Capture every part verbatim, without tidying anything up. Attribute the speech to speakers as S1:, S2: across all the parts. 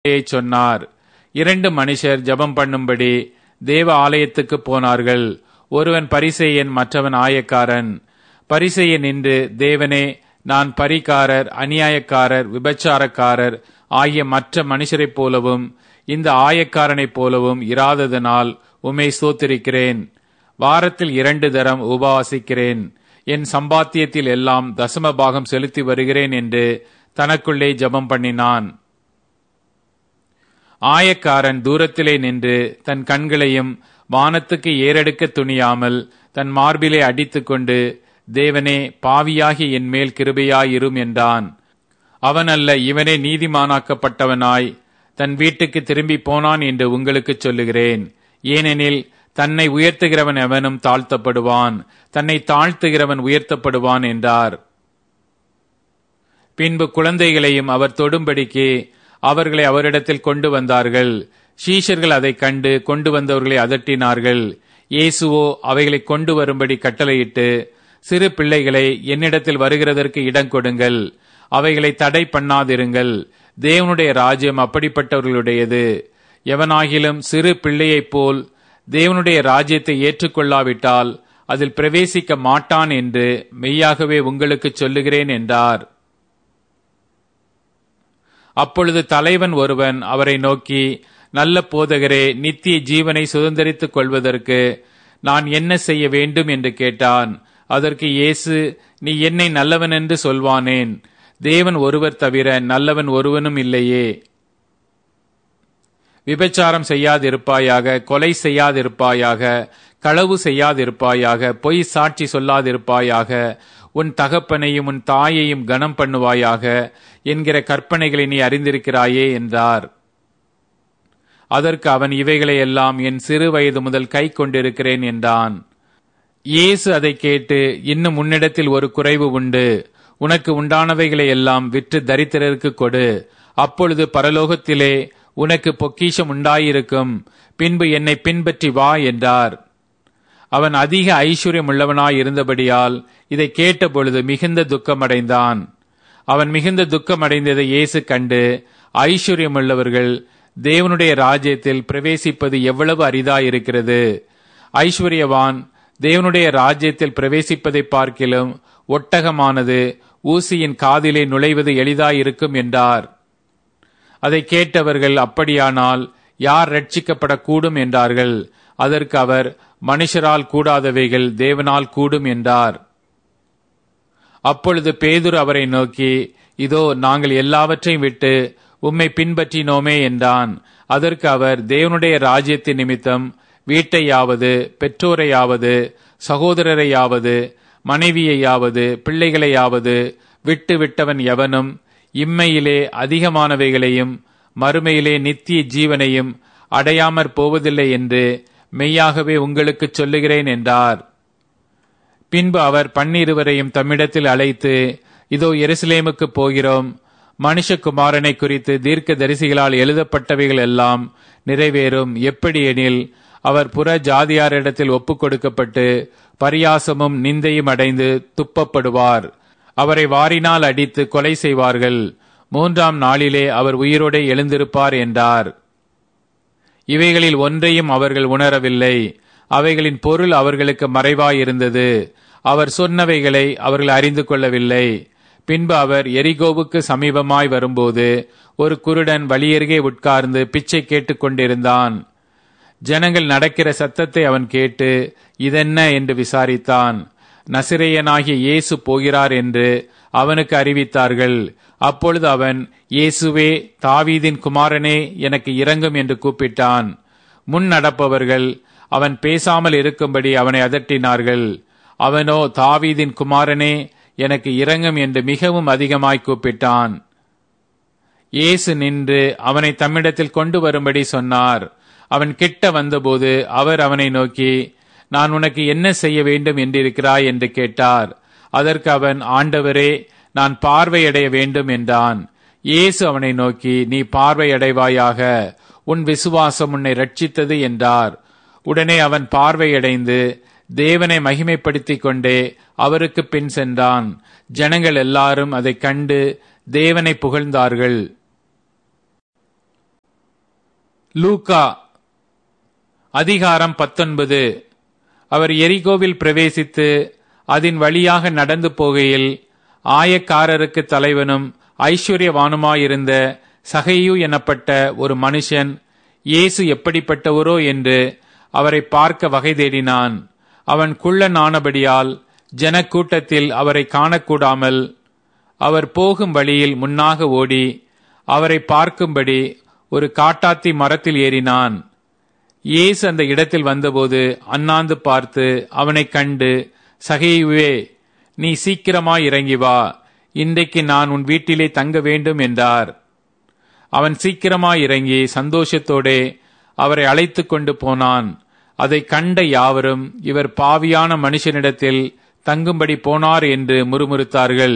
S1: சொன்னார். இரண்டு மனுஷர் ஜெபம் பண்ணும்படி தேவ ஆலயத்துக்கு போனார்கள். ஒருவன் பரிசேயன், மற்றவன் ஆயக்காரன். பரிசேயன் நின்று, தேவனே, நான் பரிகாரர், அநியாயக்காரர், விபச்சாரக்காரர் ஆகிய மற்ற மனுஷரைப் போலவும் இந்த ஆயக்காரனைப் போலவும் இராததனால் உம்மை ஸ்தோத்திரிக்கிறேன். வாரத்தில் இரண்டு தரம் உபவாசிக்கிறேன். என் சம்பாத்தியத்தில் எல்லாம் தசம பாகம் செலுத்தி வருகிறேன் என்று தனக்குள்ளே ஜெபம் பண்ணினான். ஆயக்காரன் தூரத்திலே நின்று தன் கண்களையும் வானத்துக்கு ஏறெடுக்க துணியாமல் தன் மார்பிலே அடித்துக்கொண்டு, தேவனே, பாவியாகி என் மேல் கிருபையாயிரும் என்றான். அவன் அல்ல, இவனே நீதிமானாக்கப்பட்டவனாய் தன் வீட்டுக்கு திரும்பி போனான் என்று உங்களுக்கு சொல்லுகிறேன். ஏனெனில் தன்னை உயர்த்துகிறவன் எவனும் தாழ்த்தப்படுவான், தன்னை தாழ்த்துகிறவன் உயர்த்தப்படுவான் என்றார். பின்பு குழந்தைகளையும் அவர் தொடும்படிக்கு அவர்களை அவரிடத்தில் கொண்டு வந்தார்கள். சீஷர்கள் அதை கண்டு கொண்டு வந்தவர்களை அதட்டினார்கள். இயேசுவோ அவைகளை கொண்டு வரும்படி கட்டளையிட்டு, சிறு பிள்ளைகளை என்னிடத்தில் வருகிறதற்கு இடம் கொடுங்கள், அவைகளை தடை பண்ணாதிருங்கள், தேவனுடைய ராஜ்யம் அப்படிப்பட்டவர்களுடையது. எவனாகிலும் சிறு பிள்ளையைப் போல் தேவனுடைய ராஜ்யத்தை ஏற்றுக்கொள்ளாவிட்டால் அதில் பிரவேசிக்க மாட்டான் என்று மெய்யாகவே உங்களுக்கு சொல்லுகிறேன் என்றார். அப்பொழுது தலைவன் ஒருவன் அவரை நோக்கி, நல்ல போதகரே, நித்திய ஜீவனை சுதந்தரித்துக் கொள்வதற்கு நான் என்ன செய்ய வேண்டும் என்று கேட்டான். அதற்கு இயேசு, நீ என்னை நல்லவன் என்று சொல்வானேன்? தேவன் ஒருவர் தவிர நல்லவன் ஒருவனும் இல்லையே. விபச்சாரம் செய்யாதிருப்பாயாக, கொலை செய்யாதிருப்பாயாக, களவு செய்யாதிருப்பாயாக, பொய் சாட்சி சொல்லாதிருப்பாயாக, உன் தகப்பனையும் உன் தாயையும் கனம் பண்ணுவாயாக என்கிற கற்பனைகளை நீ அறிந்திருக்கிறாயே என்றார். அதற்கு அவன், இவைகளை எல்லாம் என் சிறு வயது முதல் கை கொண்டிருக்கிறேன் என்றான். இயேசு அதை கேட்டு, இன்னும் உன்னிடத்தில் ஒரு குறைவு உண்டு. உனக்கு உண்டானவைகளை எல்லாம் விற்று தரித்திரருக்கு கொடு, அப்பொழுது பரலோகத்திலே உனக்கு பொக்கிஷம் உண்டாயிருக்கும். பின்பு என்னை பின்பற்றி வா என்றார். அவன் அதிக ஐஸ்வர்யம் உள்ளவனாய் இருந்தபடியால் இதை கேட்டபொழுது மிகுந்த துக்கமடைந்தான். அவன் மிகுந்த துக்கமடைந்ததை இயேசு கண்டு, ஐஸ்வர்யமுள்ளவர்கள் தேவனுடைய ராஜ்யத்தில் பிரவேசிப்பது எவ்வளவு அரிதாயிருக்கிறது. ஐஸ்வர்யவான் தேவனுடைய ராஜ்யத்தில் பிரவேசிப்பதை பார்க்கிலும் ஒட்டகமானது ஊசியின் காதிலே நுழைவது எளிதாயிருக்கும் என்றார். அதை கேட்டவர்கள், அப்படியானால் யார் ரட்சிக்கப்படக்கூடும் என்றார்கள். அதற்கு அவர், மனுஷரால் கூடாதவைகள் தேவனால் கூடும் என்றார். அப்பொழுது பேதுரு அவரை நோக்கி, இதோ நாங்கள் எல்லாவற்றையும் விட்டு உம்மை பின்பற்றினோமே என்றான். அதற்கு அவர், தேவனுடைய ராஜ்யத்தின் நிமித்தம் வீட்டையாவது, பெற்றோரையாவது, சகோதரரையாவது, மனைவியையாவது, பிள்ளைகளையாவது விட்டு விட்டவன் எவனும் இம்மையிலே அதிகமானவைகளையும் மறுமையிலே நித்திய ஜீவனையும் அடையாமற் போவதில்லை என்று மெய்யாகவே உங்களுக்கு சொல்லுகிறேன் என்றார். பின்பு அவர் பன்னிருவரையும் தம்மிடத்தில் அழைத்து, இதோ எருசலேமுக்கு போகிறோம். மனுஷகுமாரனை குறித்து தீர்க்க தரிசிகளால் எழுதப்பட்டவைகள் எல்லாம் நிறைவேறும். எப்படி எனில், அவர் புற ஜாதியாரிடத்தில் ஒப்புக் கொடுக்கப்பட்டு பரியாசமும் நிந்தையும் அடைந்து துப்பப்படுவார். அவரை வாரினால் அடித்து கொலை செய்வார்கள். மூன்றாம் நாளிலே அவர் உயிரோடே எழுந்திருப்பார் என்றார். இவைகளில் ஒன்றையும் அவர்கள் உணரவில்லை. அவைகளின் பொருள் அவர்களுக்கு மறைவாயிருந்தது. அவர் சொன்னவைகளை அவர்கள் அறிந்து கொள்ளவில்லை. பின்பு அவர் எரிகோவுக்கு சமீபமாய் வரும்போது ஒரு குருடன் வழியருகே உட்கார்ந்து பிச்சை கேட்டுக் கொண்டிருந்தான். ஜனங்கள் நடக்கிற சத்தத்தை அவன் கேட்டு, இதென்ன என்று விசாரித்தான். நசிரேயனாகிய இயேசு போகிறார் என்று அவனுக்கு அறிவித்தார்கள். அப்பொழுது அவன், இயேசுவே, தாவீதின் குமாரனே, எனக்கு இரங்கும் என்று கூப்பிட்டான். முன் நடப்பவர்கள் அவன் பேசாமல் இருக்கும்படி அவனை அதட்டினார்கள். அவனோ, தாவீதின் குமாரனே, எனக்கு இரங்கும் என்று மிகவும் அதிகமாய் கூப்பிட்டான். இயேசு நின்று அவனை தம்மிடத்தில் கொண்டு வரும்படி சொன்னார். அவன் கிட்ட வந்தபோது அவர் அவனை நோக்கி, நான் உனக்கு என்ன செய்ய வேண்டும் என்றிருக்கிறாய் என்று கேட்டார். அதற்கு அவன், ஆண்டவரே, நான் பார்வையடைய வேண்டும் என்றான். இயேசு அவனை நோக்கி, நீ பார்வையடைவாயாக, உன் விசுவாசம் உன்னை ரட்சித்தது என்றார். உடனே அவன் பார்வையடைந்து தேவனை மகிமைப்படுத்திக் கொண்டே அவருக்கு பின் சென்றான். ஜனங்கள் எல்லாரும் அதைக் கண்டு தேவனை புகழ்ந்தார்கள். லூக்கா அதிகாரம் பத்தொன்பது. அவர் எரிகோவில் பிரவேசித்து அதன் வழியாக நடந்து போகையில் ஆயக்காரருக்கு தலைவனும் ஐஸ்வர்யவானுமாயிருந்த சகையு எனப்பட்ட ஒரு மனுஷன் இயேசு எப்படிப்பட்டவரோ என்று அவரை பார்க்க வகை தேடினான். அவன் குள்ளன் ஆனபடியால் ஜனக்கூட்டத்தில் அவரை காணக்கூடாமல் அவர் போகும் வழியில் முன்னாக ஓடி அவரை பார்க்கும்படி ஒரு காட்டாத்தி மரத்தில் ஏறினான். இயேசு அந்த இடத்தில் வந்தபோது அண்ணாந்து பார்த்து அவனை கண்டு, சகேயுவே, நீ சீக்கிரமாய் இறங்கி வா, இன்றைக்கு நான் உன் வீட்டிலே தங்க வேண்டும் என்றார். அவன் சீக்கிரமாய் இறங்கி சந்தோஷத்தோடே அவரை அழைத்து கொண்டு போனான். அதை கண்ட யாவரும் இவர் பாவியான மனுஷனிடத்தில் தங்கும்படி போனார் என்று முறுமுறுத்தார்கள்.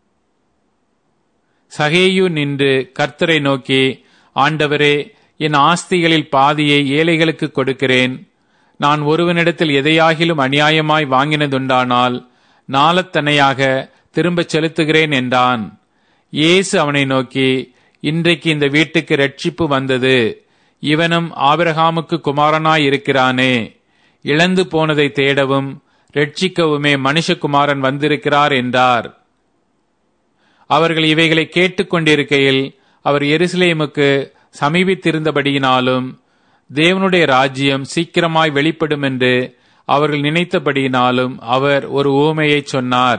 S1: சகேயு நின்று கர்த்தரை நோக்கி, ஆண்டவரே, என் ஆஸ்திகளில் பாதியை ஏழைகளுக்கு கொடுக்கிறேன். நான் ஒருவனிடத்தில் எதையாகிலும் அநியாயமாய் வாங்கினதுண்டானால் நாளத்தனையாக திரும்பச் செலுத்துகிறேன் என்றான். இயேசு அவனை நோக்கி, இன்றைக்கு இந்த வீட்டுக்கு இரட்சிப்பு வந்தது. இவனும் ஆபிரகாமுக்கு குமாரனாய் இருக்கிறானே. இழந்து போனதை தேடவும் இரட்சிக்கவுமே மனுஷகுமாரன் வந்திருக்கிறார் என்றார். அவர்கள் இவைகளை கேட்டுக்கொண்டிருக்கையில் அவர் எருசலேமுக்கு சமீபித்திருந்தபடியினாலும் தேவனுடைய ராஜ்யம் சீக்கிரமாய் வெளிப்படும் என்று அவர்கள் நினைத்தபடியினாலும் அவர் ஒரு உவமையை சொன்னார்.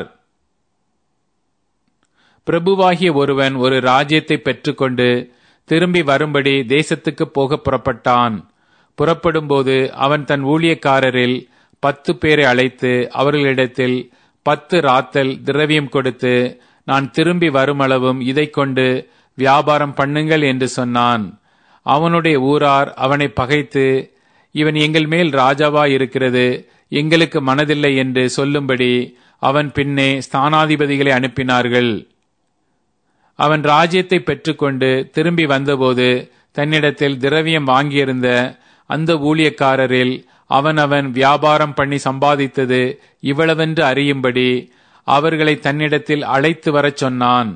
S1: பிரபுவாகிய ஒருவன் ஒரு ராஜ்யத்தை பெற்றுக்கொண்டு திரும்பி வரும்படி தேசத்துக்கு போக புறப்பட்டான். புறப்படும்போது அவன் தன் ஊழியக்காரரில் பத்து பேரை அழைத்து அவர்களிடத்தில் பத்து ராத்தல் திரவியம் கொடுத்து, நான் திரும்பி வருமளவும் இதை கொண்டு வியாபாரம் பண்ணுங்கள் என்று சொன்னான். அவனுடைய ஊரார் அவனை பகைத்து, இவன் எங்கள் மேல் ராஜாவாய் இருக்கிறது எங்களுக்கு மனதில்லை என்று சொல்லும்படி அவன் பின்னே ஸ்தானாதிபதிகளை அனுப்பினார்கள். அவன் ராஜ்யத்தை பெற்றுக்கொண்டு திரும்பி வந்தபோது தன்னிடத்தில் திரவியம் வாங்கியிருந்த அந்த ஊழியக்காரரில் அவன் அவன் வியாபாரம் பண்ணி சம்பாதித்தது இவ்வளவென்று அறியும்படி அவர்களை தன்னிடத்தில் அழைத்து வரச் சொன்னான்.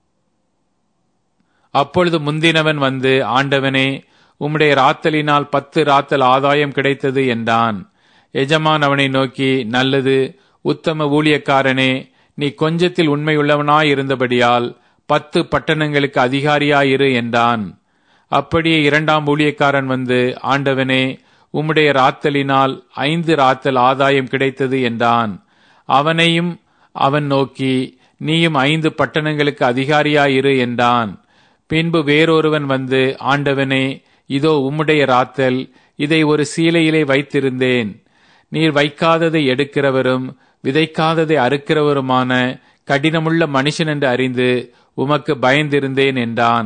S1: அப்பொழுது முந்தினவன் வந்து, ஆண்டவனே, உம்முடைய ராத்தலினால் பத்து ராத்தல் ஆதாயம் கிடைத்தது என்றான். எஜமான் அவனை நோக்கி, நல்லது, உத்தம ஊழியக்காரனே, நீ கொஞ்சத்தில் உண்மையுள்ளவனாயிருந்தபடியால் பத்து பட்டணங்களுக்கு அதிகாரியாயிரு என்றான். அப்படியே இரண்டாம் ஊழியக்காரன் வந்து, ஆண்டவனே, உம்முடைய ராத்தலினால் ஐந்து ராத்தல் ஆதாயம் கிடைத்தது என்றான். அவனையும் அவன் நோக்கி, நீயும் ஐந்து பட்டணங்களுக்கு அதிகாரியாயிரு என்றான். பின்பு வேறொருவன் வந்து, ஆண்டவனே, இதோ உம்முடைய ராத்தல், இதை ஒரு சீலையிலே வைத்திருந்தேன். நீர் வைக்காததை எடுக்கிறவரும் விதைக்காததை அறுக்கிறவருமான கடினமுள்ள மனுஷன் என்று அறிந்து உமக்கு பயந்திருந்தேன் என்றான்.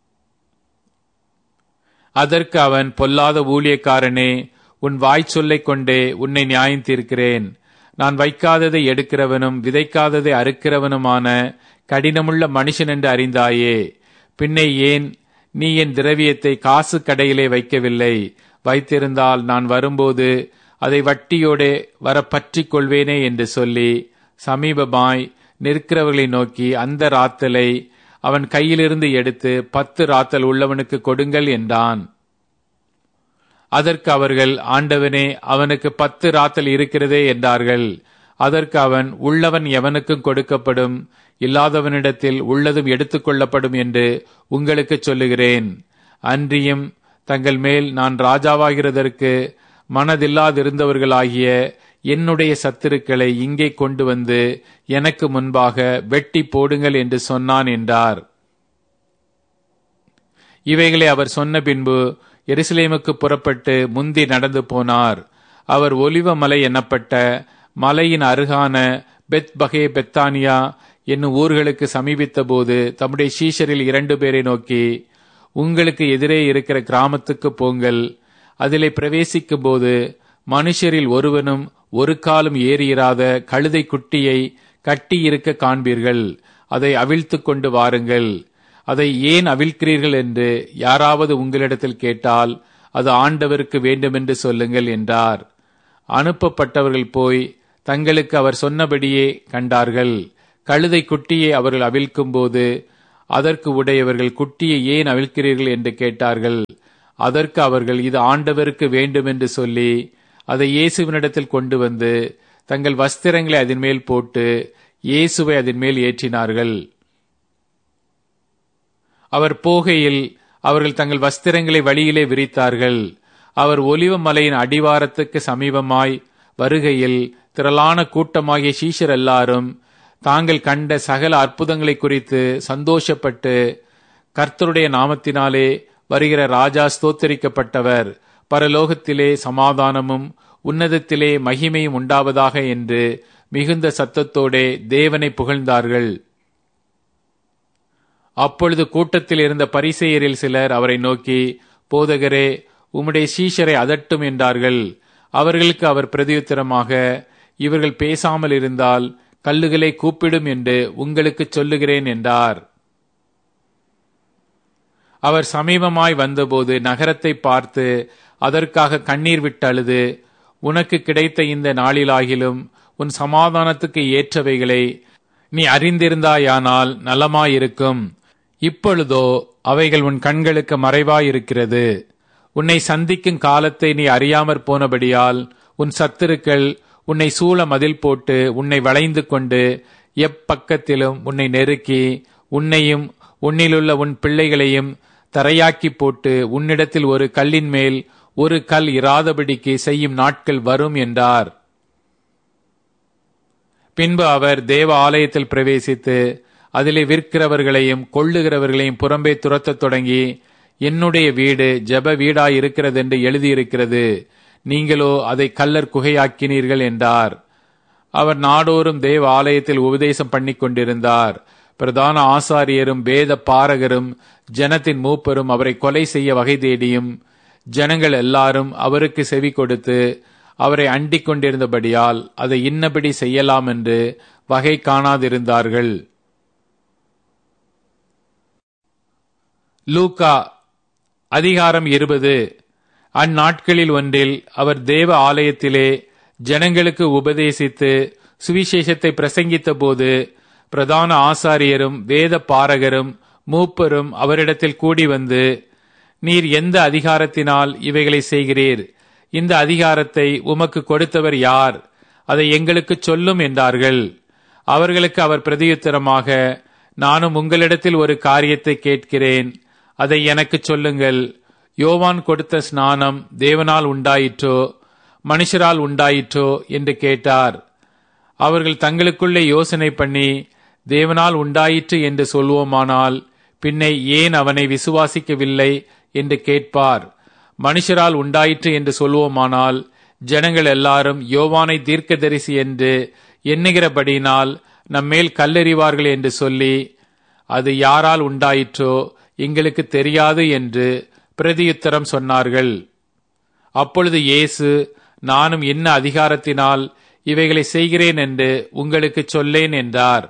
S1: அதற்கு அவன், பொல்லாத ஊழியக்காரனே, உன் வாய் சொல்லைக் கொண்டே உன்னை நியாயம் தீர்க்கிறேன். நான் வைக்காததை எடுக்கிறவனும் விதைக்காததை அறுக்கிறவனுமான கடினமுள்ள மனுஷன் என்று அறிந்தாயே. பின்னே ஏன் நீ என் திரவியத்தை காசு கடையிலே வைக்கவில்லை? வைத்திருந்தால் நான் வரும்போது அதை வட்டியோடே வர பற்றிக் கொள்வேனே என்று சொல்லி சமீபமாய் நிற்கிறவர்களை நோக்கி அந்த ராத்தலை அவன் கையிலிருந்து எடுத்து பத்து ராத்தல் உள்ளவனுக்கு கொடுங்கள் என்றான். அதற்கு அவர்கள், ஆண்டவனே, அவனுக்கு பத்து ராத்தல் இருக்கிறதே என்றார்கள். அதற்கு அவன், உள்ளவன் எவனுக்கும் கொடுக்கப்படும், இல்லாதவனிடத்தில் உள்ளதும் எடுத்துக்கொள்ளப்படும் என்று உங்களுக்கு சொல்லுகிறேன். அன்றியும் தங்கள் மேல் நான் ராஜாவாகிறதற்கு மனதில்லாதிருந்தவர்களாகிய என்னுடைய சத்துருக்களை இங்கே கொண்டு வந்து எனக்கு முன்பாக வெட்டி போடுங்கள் என்று சொன்னான் என்றார். இவைகளை அவர் சொன்ன பின்பு எருசலேமுக்கு புறப்பட்டு முந்தி நடந்து போனார். அவர் ஒலிவ மலை எனப்பட்ட மலையின் அருகான பெத்பகே பெத்தானியா என்னும் ஊர்களுக்கு சமீபித்த போது தம்முடைய சீஷரில் இரண்டு பேரை நோக்கி, உங்களுக்கு எதிரே இருக்கிற கிராமத்துக்கு போங்கள். அதிலே பிரவேசிக்கும் போது மனுஷரில் ஒருவனும் ஒரு காலம் ஏறியிராத கழுதை குட்டியை கட்டி இருக்க காண்பீர்கள். அதை அவிழ்த்து கொண்டு வாருங்கள். அதை ஏன் அவிழ்க்கிறீர்கள் என்று யாராவது உங்களிடத்தில் கேட்டால் அது ஆண்டவருக்கு வேண்டுமென்று சொல்லுங்கள் என்றார். அனுப்பப்பட்டவர்கள் போய் தங்களுக்கு அவர் சொன்னபடியே கண்டார்கள். கழுதை குட்டியை அவர்கள் அவிழ்க்கும் போது அதற்கு உடையவர்கள், குட்டியை ஏன் அவிழ்க்கிறீர்கள் என்று கேட்டார்கள். அதற்கு அவர்கள், இது ஆண்டவருக்கு வேண்டும் என்று சொல்லி அதை இயேசுவினிடத்தில் கொண்டு வந்து தங்கள் வஸ்திரங்களை அதன் மேல் போட்டு இயேசுவை அதன் மேல் ஏற்றினார்கள். அவர் போகையில் அவர்கள் தங்கள் வஸ்திரங்களை வழியிலே விரித்தார்கள். அவர் ஒலிவ மலையின் அடிவாரத்துக்கு சமீபமாய் வருகையில் திரளான கூட்டமாகிய சீஷர் எல்லாரும் தாங்கள் கண்ட சகல அற்புதங்களை குறித்து சந்தோஷப்பட்டு, கர்த்தருடைய நாமத்தினாலே வருகிற ராஜா ஸ்தோத்தரிக்கப்பட்டவர், பரலோகத்திலே சமாதானமும் உன்னதத்திலே மகிமையும் உண்டாவதாக என்று மிகுந்த சத்தத்தோடே தேவனை புகழ்ந்தார்கள். அப்பொழுது கூட்டத்தில் இருந்த பரிசேயரில் சிலர் அவரை நோக்கி, போதகரே, உம்முடைய சீஷரை அதட்டும் என்றார்கள். அவர்களுக்கு அவர் பிரதியுத்தரமாக, இவர்கள் பேசாமல் இருந்தால் கல்லுகளை கூப்பிடும் என்று உங்களுக்கு சொல்லுகிறேன் என்றார். அவர் சமீபமாய் வந்தபோது நகரத்தை பார்த்து அதற்காக கண்ணீர் விட்டு அழுது, உனக்கு கிடைத்த இந்த நாளிலாகிலும் உன் சமாதானத்துக்கு ஏற்றவைகளை நீ அறிந்திருந்தாயானால் நலமாயிருக்கும். இப்பொழுதோ அவைகள் உன் கண்களுக்கு மறைவாயிருக்கிறது. உன்னை சந்திக்கும் காலத்தை நீ அறியாமற் போனபடியால் உன் சத்துருக்கள் உன்னை சூழ மதில் போட்டு உன்னை வளைந்து கொண்டு எப்பக்கத்திலும் உன்னை நெருக்கி உன்னையும் உன்னிலுள்ள உன் பிள்ளைகளையும் தரையாக்கி போட்டு உன்னிடத்தில் ஒரு கல்லின் மேல் ஒரு கல் இராதபடிக்கு செய்யும் நாட்கள் வரும் என்றார். பின்பு அவர் தேவ ஆலயத்தில் பிரவேசித்து அதிலே விற்கிறவர்களையும் கொள்ளுகிறவர்களையும் புறம்பே துரத்தத் தொடங்கி, என்னுடைய வீடு ஜெப வீடாயிருக்கிறது என்று எழுதியிருக்கிறது, நீங்களோ அதை கல்லர் குகையாக்கினீர்கள் என்றார். அவர் நாடோறும் தேவ ஆலயத்தில் உபதேசம் பண்ணி கொண்டிருந்தார். பிரதான ஆசாரியரும் வேத பாரகரும் ஜனத்தின் மூப்பரும் அவரை கொலை செய்ய வகை தேடியும் ஜனங்கள் எல்லாரும் அவருக்கு செவி கொடுத்து அவரை அண்டிக் கொண்டிருந்தபடியால் அதை இன்னபடி செய்யலாம் என்று வகை காணாதிருந்தார்கள். லூக்கா அதிகாரம் இருபது. அந்நாட்களில் ஒன்றில் அவர் தேவ ஆலயத்திலே ஜனங்களுக்கு உபதேசித்து சுவிசேஷத்தை பிரசங்கித்த போது பிரதான ஆசாரியரும் வேத பாரகரும் மூப்பரும் அவரிடத்தில் கூடி வந்து, நீர் எந்த அதிகாரத்தினால் இவைகளை செய்கிறீர்? இந்த அதிகாரத்தை உமக்கு கொடுத்தவர் யார்? அதை எங்களுக்கு சொல்லும் என்றார்கள். அவர்களுக்கு அவர் பிரதியுத்தரமாக, நானும் உங்களிடத்தில் ஒரு காரியத்தை கேட்கிறேன், அதை எனக்கு சொல்லுங்கள். யோவான் கொடுத்த ஸ்நானம் தேவனால் உண்டாயிற்றோ மனுஷரால் உண்டாயிற்றோ என்று கேட்டார். அவர்கள் தங்களுக்குள்ளே யோசனை பண்ணி, தேவனால் உண்டாயிற்று என்று சொல்வோமானால் பின்னை ஏன் அவனை விசுவாசிக்கவில்லை என்று கேட்பார். மனுஷரால் உண்டாயிற்று என்று சொல்வோமானால் ஜனங்கள் எல்லாரும் யோவானை தீர்க்கதரிசி என்று எண்ணுகிறபடியினால் நம்மேல் கல்லெறிவார்கள் என்று சொல்லி, அது யாரால் உண்டாயிற்றோ எங்களுக்கு தெரியாது என்று பிரதியுத்தரம் சொன்னார்கள். அப்பொழுது இயேசு, நானும் என்ன அதிகாரத்தினால் இவைகளை செய்கிறேன் என்று உங்களுக்கு சொல்லேன் என்றார்.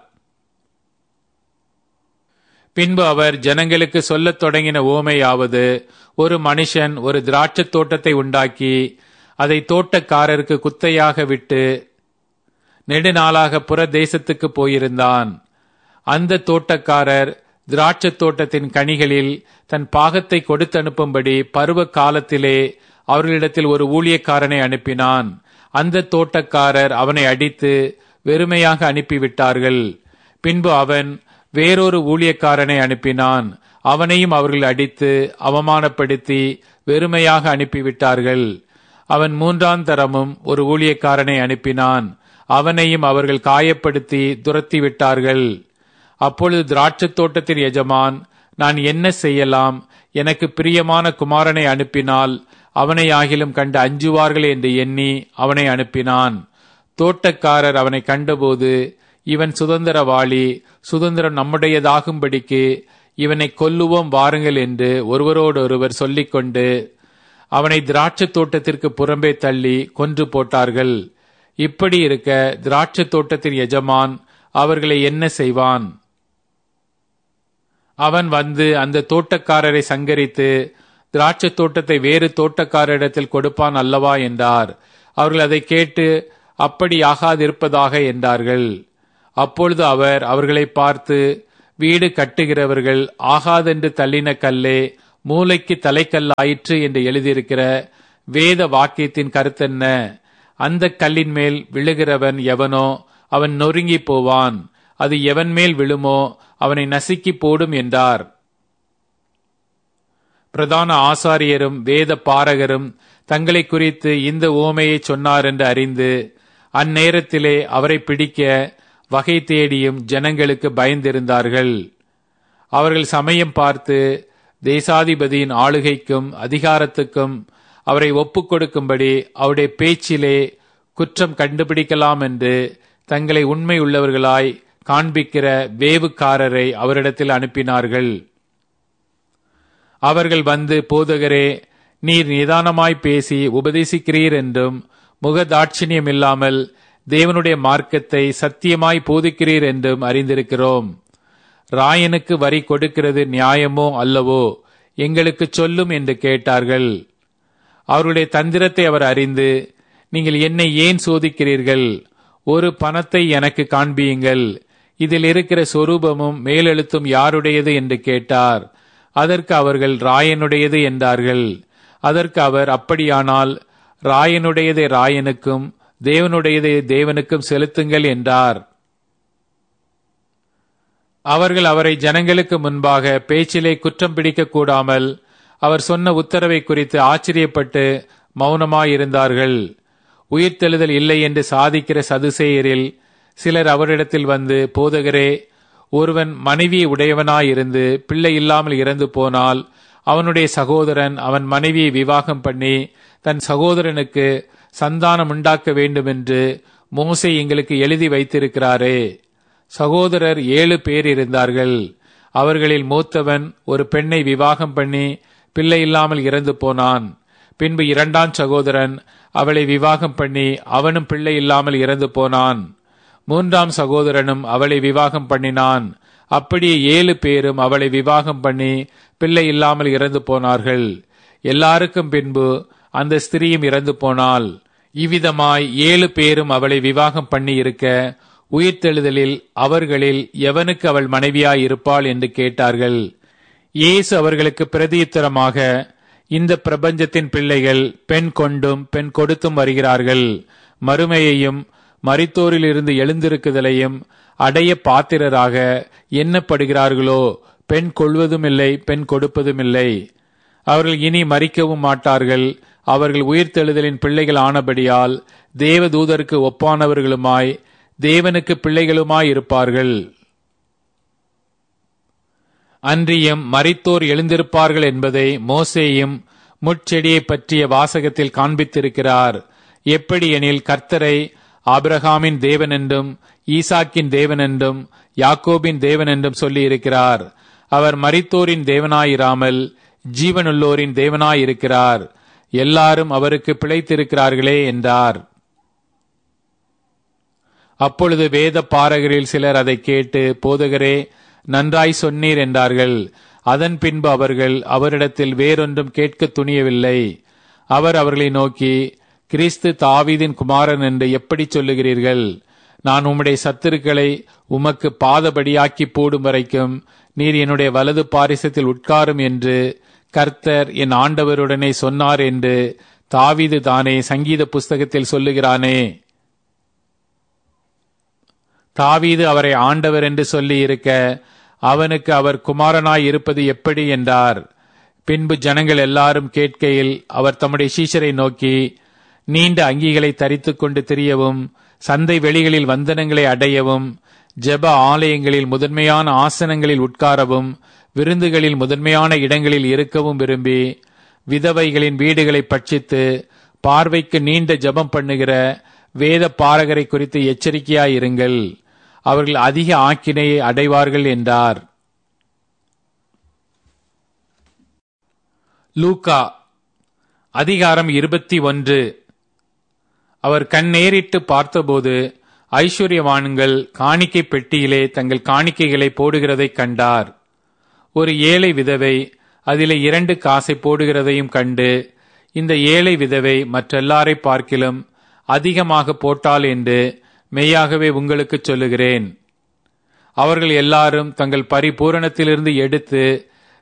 S1: பின்பு அவர் ஜனங்களுக்கு சொல்லத் தொடங்கின உவமையாவது, ஒரு மனுஷன் ஒரு திராட்சைத் தோட்டத்தை உண்டாக்கி அதை தோட்டக்காரருக்கு குத்தையாக விட்டு நெடுநாளாக புற தேசத்துக்கு போயிருந்தான். அந்த தோட்டக்காரர் திராட்சைத் தோட்டத்தின் கனிகளில் தன் பாகத்தை கொடுத்தனுப்பும்படி பருவ காலத்திலே அவர்களிடத்தில் ஒரு ஊழியக்காரனை அனுப்பினான். அந்த தோட்டக்காரர் அவனை அடித்து வெறுமையாக அனுப்பிவிட்டார்கள். பின்பு அவன் வேறொரு ஊழியக்காரனை அனுப்பினான். அவனையும் அவர்கள் அடித்து அவமானப்படுத்தி வெறுமையாக அனுப்பிவிட்டார்கள். அவன் மூன்றாம் தரமும் ஒரு ஊழியக்காரனை அனுப்பினான். அவனையும் அவர்கள் காயப்படுத்தி துரத்தி விட்டார்கள். அப்பொழுது திராட்சைத் தோட்டத்தின் எஜமான், நான் என்ன செய்யலாம்? எனக்கு பிரியமான குமாரனை அனுப்பினால் அவனை ஆகிலும் கண்டு அஞ்சுவார்கள் என்று எண்ணி அவனை அனுப்பினான். தோட்டக்காரர் அவனை கண்டபோது, இவன் சுதந்திரவாளி, சுதந்திரம் நம்முடையதாகும்படிக்கு இவனை கொல்லுவோம் வாருங்கள் என்று ஒருவரோடொருவர் சொல்லிக்கொண்டு அவனை திராட்சை தோட்டத்திற்கு புறம்பே தள்ளி கொன்று போட்டார்கள். இப்படி இருக்க திராட்சை தோட்டத்தின் எஜமான் அவர்களை என்ன செய்வான்? அவன் வந்து அந்த தோட்டக்காரரை சங்கரித்து திராட்சை தோட்டத்தை வேறு தோட்டக்காரரிடத்தில் கொடுப்பான் அல்லவா என்றார். அவர்கள் அதை கேட்டு, அப்படி ஆகாதிருப்பதாக என்றார்கள். அப்பொழுது அவர் அவர்களை பார்த்து, வீடு கட்டுகிறவர்கள் ஆகாதென்று தள்ளின கல்லே மூளைக்கு தலைக்கல்லாயிற்று என்று எழுதியிருக்கிற வேத வாக்கியத்தின் கருத்தென்ன? அந்த கல்லின் மேல் விழுகிறவன் எவனோ அவன் நொறுங்கி போவான், அது எவன் மேல் விழுமோ அவனை நசுக்கி போடும் என்றார். பிரதான ஆசாரியரும் வேத பாரகரும் தங்களை குறித்து இந்த உவமையை சொன்னார் என்று அறிந்து அந்நேரத்திலே அவரை பிடிக்க வகை தேடியும் ஜனங்களுக்கு பயந்திருந்தார்கள். அவர்கள் சமயம் பார்த்து தேசாதிபதியின் ஆளுகைக்கும் அதிகாரத்துக்கும் அவரை ஒப்புக் கொடுக்கும்படி அவருடைய பேச்சிலே குற்றம் கண்டுபிடிக்கலாம் என்று தங்களை உண்மை உள்ளவர்களாய் காண்பிக்கிற வேவுக்காரரை அவரிடத்தில் அனுப்பினார்கள். அவர்கள் வந்து, போதகரே, நீர் நிதானமாய் பேசி உபதேசிக்கிறீர் என்றும் முகதாட்சிணியம் இல்லாமல் தேவனுடைய மார்க்கத்தை சத்தியமாய் போதிக்கிறீர் என்றும் அறிந்திருக்கிறோம். ராயனுக்கு வரி கொடுக்கிறது நியாயமோ அல்லவோ, எங்களுக்கு சொல்லும் என்று கேட்டார்கள். அவருடைய தந்திரத்தை அவர் அறிந்து, நீங்கள் என்னை ஏன் சோதிக்கிறீர்கள்? ஒரு பணத்தை எனக்கு காண்பியுங்கள், இதில் இருக்கிற சொரூபமும் மேலெழுத்தும் யாருடையது என்று கேட்டார். அதற்கு அவர்கள் ராயனுடையது என்றார்கள். அதற்கு அவர், அப்படியானால் ராயனுடையதை ராயனுக்கும் தேவனுடையதை தேவனுக்கும் செலுத்துங்கள் என்றார். அவர்கள் அவரை ஜனங்களுக்கு முன்பாக பேச்சிலே குற்றம் பிடிக்க கூடாமல் அவர் சொன்ன உத்தரவை குறித்து ஆச்சரியப்பட்டு மௌனமாயிருந்தார்கள். உயிர்த்தெழுதல் இல்லை என்று சாதிக்கிற சதுசேயரில் சிலர் அவரிடத்தில் வந்து, போதகரே, ஒருவன் மனைவியை உடையவனாயிருந்து பிள்ளை இல்லாமல் இறந்து போனால் அவனுடைய சகோதரன் அவன் மனைவியை விவாகம் பண்ணி தன் சகோதரனுக்கு சந்தானம் உண்டாக்க வேண்டும் என்று மோசே எங்களுக்கு எழுதி வைத்திருக்கிறாரே. சகோதரர் ஏழு பேர் இருந்தார்கள். அவர்களில் மூத்தவன் ஒரு பெண்ணை விவாகம் பண்ணி பிள்ளை இல்லாமல் இறந்து போனான். பின்பு இரண்டாம் சகோதரன் அவளை விவாகம் பண்ணி அவனும் பிள்ளை இல்லாமல் இறந்து போனான். மூன்றாம் சகோதரனும் அவளை விவாகம் பண்ணினான். அப்படியே ஏழு பேரும் அவளை விவாகம் பண்ணி பிள்ளை இல்லாமல் இறந்து போனார்கள். எல்லாருக்கும் பின்பு அந்த ஸ்திரீயும் இறந்து போனாள். இவ்விதமாய் ஏழு பேரும் அவளை விவாகம் பண்ணி இருக்க உயிர்த்தெழுதலில் அவர்களில் எவனுக்கு அவள் மனைவியாய் இருப்பாள் என்று கேட்டார்கள். இயேசு அவர்களுக்கு பிரதியுத்தரமாக, இந்த பிரபஞ்சத்தின் பிள்ளைகள் பெண் கொண்டும் பெண் கொடுத்தும் வருகிறார்கள். மறுமையையும் மரித்தோரிலிருந்து எழுந்திருக்குதலையும் அடைய பாத்திரராக எண்ணப்படுகிறார்களோ பெண் கொள்வதும் இல்லை, பெண் கொடுப்பதும் இல்லை. அவர்கள் இனி மரிக்கவும் மாட்டார்கள். அவர்கள் உயிர்த்தெழுதலின் பிள்ளைகள் ஆனபடியால் தேவதூதருக்கு ஒப்பானவர்களுமாய் தேவனுக்கு பிள்ளைகளுமாய் இருப்பார்கள். அன்றியும் மரித்தோர் எழுந்திருப்பார்கள் என்பதை மோசேயும் முட்செடியை பற்றிய வாசகத்தில் காண்பித்திருக்கிறார். எப்படி எனில், கர்த்தரை ஆபிரகாமின் தேவன் என்றும் ஈசாக்கின் தேவன் என்றும் யாக்கோபின் தேவன் என்றும் சொல்லி இருக்கிறார். அவர் மரித்தோரின் தேவனாயிராமல் ஜீவனுள்ளோரின் தேவனாயிருக்கிறார். எல்லாரும் அவருக்கு பிழைத்திருக்கிறார்களே என்றார். அப்பொழுது வேத பாரகரில் சிலர் அதை கேட்டு, போதகரே, நன்றாய் சொன்னீர் என்றார்கள். அதன் பின்பு அவர்கள் அவரிடத்தில் வேறொன்றும் கேட்க துணியவில்லை. அவர் அவர்களை நோக்கி, கிறிஸ்து தாவீதின் குமாரன் என்று எப்படி சொல்லுகிறீர்கள்? நான் உம்முடைய சத்துருக்களை உமக்கு பாதபடியாக்கி போடும் வரைக்கும் நீர் என்னுடைய வலது பாரிசத்தில் உட்காரும் என்று கர்த்தர் என் ஆண்டவருடனே சொன்னார் என்று தாவீது தானே சங்கீத புஸ்தகத்தில் சொல்லுகிறானே. தாவீது அவரை ஆண்டவர் என்று சொல்லி இருக்க அவனுக்கு அவர் குமாரனாய் இருப்பது எப்படி என்றார். பின்பு ஜனங்கள் எல்லாரும் கேட்கையில் அவர் தம்முடைய சீஷரை நோக்கி, நீண்ட அங்கிகளை தரித்துக் கொண்டு திரியவும், சந்தை வெளிகளில் வந்தனங்களை அடையவும், ஜெப ஆலயங்களில் முதன்மையான ஆசனங்களில் உட்காரவும், விருந்துகளில் முதன்மையான இடங்களில் இருக்கவும் விரும்பி, விதவைகளின் வீடுகளை பட்சித்து பார்வைக்கு நீண்ட ஜெபம் பண்ணுகிற வேத பாரகரை குறித்து எச்சரிக்கையாயிருங்கள். அவர்கள் அதிக ஆக்கினையை அடைவார்கள் என்றார். லூக்கா அதிகாரம் இருபத்தி ஒன்று. அவர் கண்ணேறிட்டு பார்த்தபோது ஐஸ்வர்யவான்கள் காணிக்கை பெட்டியிலே தங்கள் காணிக்கைகளை போடுகிறதைக் கண்டார். ஒரு ஏழை விதவை அதிலே இரண்டு காசை போடுகிறதையும் கண்டு, இந்த ஏழை விதவை மற்றெல்லாரை பார்க்கிலும் அதிகமாக போட்டாள் என்று மெய்யாகவே உங்களுக்கு சொல்லுகிறேன். அவர்கள் எல்லாரும் தங்கள் பரிபூரணத்திலிருந்து எடுத்து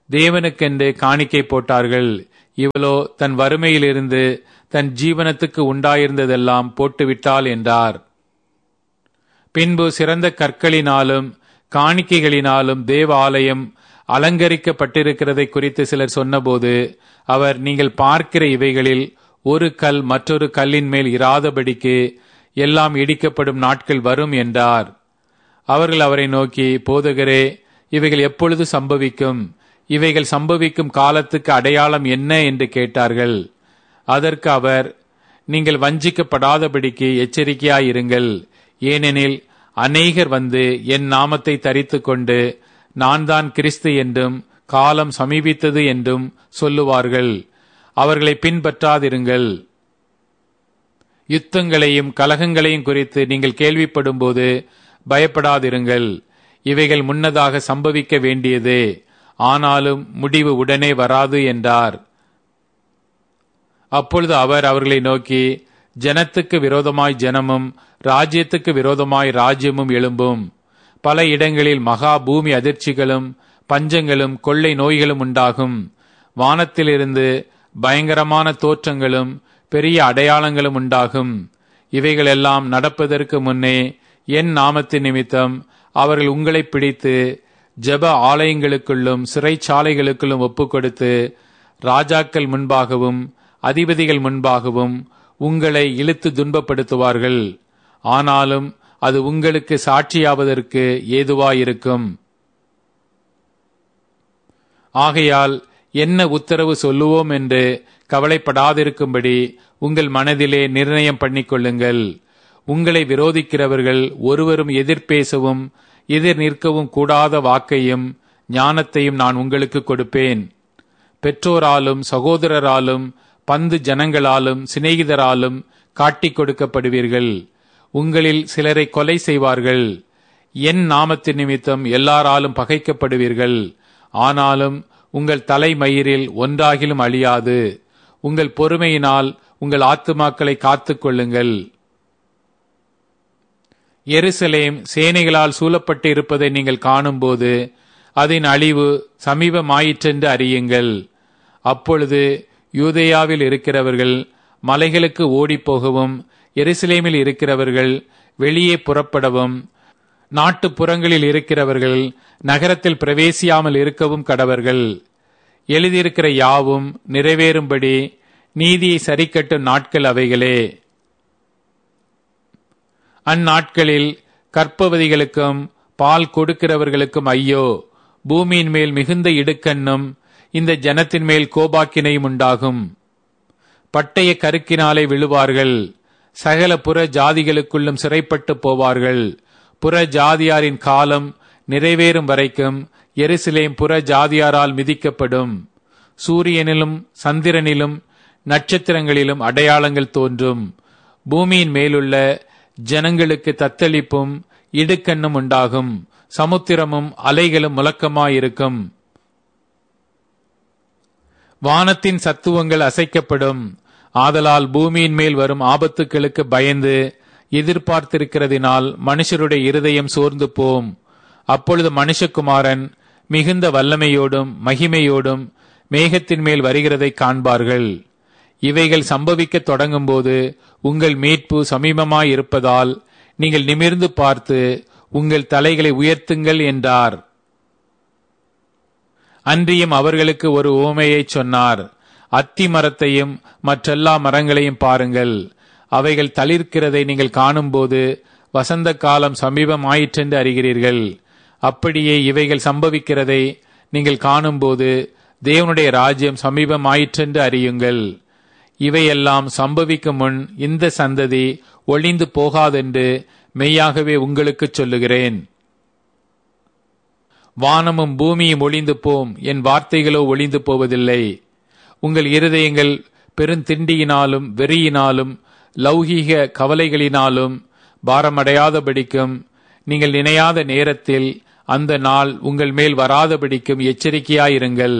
S1: தேவனுக்கென்று காணிக்கை போட்டார்கள். இவளோ தன் வறுமையிலிருந்து தன் ஜீவனத்துக்கு உண்டாயிருந்ததெல்லாம் போட்டுவிட்டாள் என்றார். பின்பு சிறந்த கற்களினாலும் காணிக்கைகளினாலும் தேவ ஆலயம் அலங்கரிக்கப்பட்டிருக்கிறதை குறித்து சிலர் சொன்னபோது அவர், நீங்கள் பார்க்கிற இவைகளில் ஒரு கல் மற்றொரு கல்லின் மேல் இராதபடிக்கு எல்லாம் இடிக்கப்படும் நாட்கள் வரும் என்றார். அவர்கள் அவரை நோக்கி, போதகரே, இவைகள் எப்பொழுது சம்பவிக்கும்? இவைகள் சம்பவிக்கும் காலத்துக்கு அடையாளம் என்ன என்று கேட்டார்கள். அதற்கு அவர், நீங்கள் வஞ்சிக்கப்படாதபடிக்கு எச்சரிக்கையாயிருங்கள். ஏனெனில் அநேகர் வந்து என் நாமத்தை தரித்து கொண்டு நான் தான் கிறிஸ்து என்றும் காலம் சமீபித்தது என்றும் சொல்லுவார்கள். அவர்களை பின்பற்றாதிருங்கள். யுத்தங்களையும் கலகங்களையும் குறித்து நீங்கள் கேள்விப்படும் போது பயப்படாதிருங்கள். இவைகள் முன்னதாக சம்பவிக்க வேண்டியதே, ஆனாலும் முடிவு உடனே வராது என்றார். அப்பொழுது அவர் அவர்களை நோக்கி, ஜனத்துக்கு விரோதமாய் ஜனமும் ராஜ்யத்துக்கு விரோதமாய் ராஜ்யமும் எழும்பும். பல இடங்களில் மகா பூமி அதிர்ச்சிகளும் பஞ்சங்களும் கொள்ளை நோய்களும் உண்டாகும். வானத்திலிருந்து பயங்கரமான தோற்றங்களும் பெரிய அடையாளங்களும் உண்டாகும். இவைகளெல்லாம் நடப்பதற்கு முன்னே என் நாமத்தின் நிமித்தம் அவர்கள் உங்களை பிடித்து ஜெப ஆலயங்களுக்குள்ளும் சிறைச்சாலைகளுக்குள்ளும் ஒப்புக்கொடுத்து ராஜாக்கள் முன்பாகவும் அதிபதிகள் முன்பாகவும் உங்களை இழுத்து துன்பப்படுத்துவார்கள். ஆனாலும் அது உங்களுக்கு சாட்சியாவதற்கு ஏதுவாயிருக்கும். ஆகையால் என்ன உத்தரவு சொல்லுவோம் என்று கவலைப்படாதிருக்கும்படி உங்கள் மனதிலே நிர்ணயம் பண்ணிக்கொள்ளுங்கள். உங்களை விரோதிக்கிறவர்கள் ஒருவரும் எதிர்பேசவும் எதிர் நிற்கவும் கூடாத வாக்கையும் ஞானத்தையும் நான் உங்களுக்கு கொடுப்பேன். பெற்றோராலும் சகோதரராலும் பந்து ஜனங்களாலும் சிநேகிதராலும் காட்டிக் கொடுக்கப்படுவீர்கள். உங்களில் சிலரை கொலை செய்வார்கள். என் நாமத்தின் நிமித்தம் எல்லாராலும் பகைக்கப்படுவீர்கள். ஆனாலும் உங்கள் தலைமயிரில் ஒன்றாகிலும் அழியாது. உங்கள் பொறுமையினால் உங்கள் ஆத்துமாக்களை காத்துக் கொள்ளுங்கள். எருசலேம் சேனைகளால் சூழப்பட்டு இருப்பதை நீங்கள் காணும்போது அதன் அழிவு சமீபமாயிற்றென்று அறியுங்கள். அப்பொழுது யூதேயாவில் இருக்கிறவர்கள் மலைகளுக்கு ஓடிப்போகவும் எருசலேமில் இருக்கிறவர்கள் வெளியே புறப்படவும் நாட்டுப்புறங்களில் இருக்கிறவர்கள் நகரத்தில் பிரவேசியாமல் இருக்கவும் கடவர்கள். எழுதியிருக்கிற யாவும் நிறைவேறும்படி நீதியை சரிக்கட்டும் நாட்கள் அவைகளே. அந்நாட்களில் கற்பவதிகளுக்கும் பால் கொடுக்கிறவர்களுக்கும் ஐயோ! பூமியின் மேல் மிகுந்த இடுக்கண்ணும் இந்த ஜனத்தின் மேல் கோபாக்கினையும் உண்டாகும். பட்டய கருக்கினாலே விழுவார்கள். சகல புற ஜாதிகளுக்குள்ளும் சிறைப்பட்டு போவார்கள். புற ஜாதியாரின் காலம் நிறைவேறும் வரைக்கும் எருசலேம் புற ஜாதியாரால் மிதிக்கப்படும். சூரியனிலும் சந்திரனிலும் நட்சத்திரங்களிலும் அடையாளங்கள் தோன்றும். பூமியின் மேலுள்ள ஜனங்களுக்கு தத்தளிப்பும் இடுக்கண்ணும் உண்டாகும். சமுத்திரமும் அலைகளும் முழக்கமாயிருக்கும். வானத்தின் சத்துவங்கள் அசைக்கப்படும். ஆதலால் பூமியின் மேல் வரும் ஆபத்துக்களுக்கு பயந்து எதிர்பார்த்திருக்கிறதினால் மனுஷருடைய இருதயம் சோர்ந்து போம். அப்பொழுது மனுஷகுமாரன் மிகுந்த வல்லமையோடும் மகிமையோடும் மேகத்தின் மேல் வருகிறதை காண்பார்கள். இவைகள் சம்பவிக்க தொடங்கும் போது உங்கள் மீட்பு சமீபமாயிருப்பதால் நீங்கள் நிமிர்ந்து பார்த்து உங்கள் தலைகளை உயர்த்துங்கள் என்றார். அன்றியும் அவர்களுக்கு ஒரு உவமையை சொன்னார். அத்தி மரத்தையும் மற்றெல்லா மரங்களையும் பாருங்கள். அவைகள் தளிர்க்கிறதை நீங்கள் காணும்போது வசந்த காலம் சமீபமாயிற்றென்று அறிகிறீர்கள். அப்படியே இவைகள் சம்பவிக்கிறதை நீங்கள் காணும்போது தேவனுடைய ராஜ்யம் சமீபமாயிற்றென்று அறியுங்கள். இவையெல்லாம் சம்பவிக்கும் முன் இந்த சந்ததி ஒளிந்து போகாதென்று மெய்யாகவே உங்களுக்கு சொல்லுகிறேன். வானமும் பூமியும் ஒளிந்து போம், என் வார்த்தைகளோ ஒளிந்து போவதில்லை. உங்கள் இருதயங்கள் பெருந்திண்டியினாலும் வெறியினாலும் லௌகீக கவலைகளினாலும் பாரமடையாதபடிக்கும் நீங்கள் நினையாத நேரத்தில் அந்த நாள் உங்கள் மேல் வராதபடிக்கும் எச்சரிக்கையாயிருங்கள்.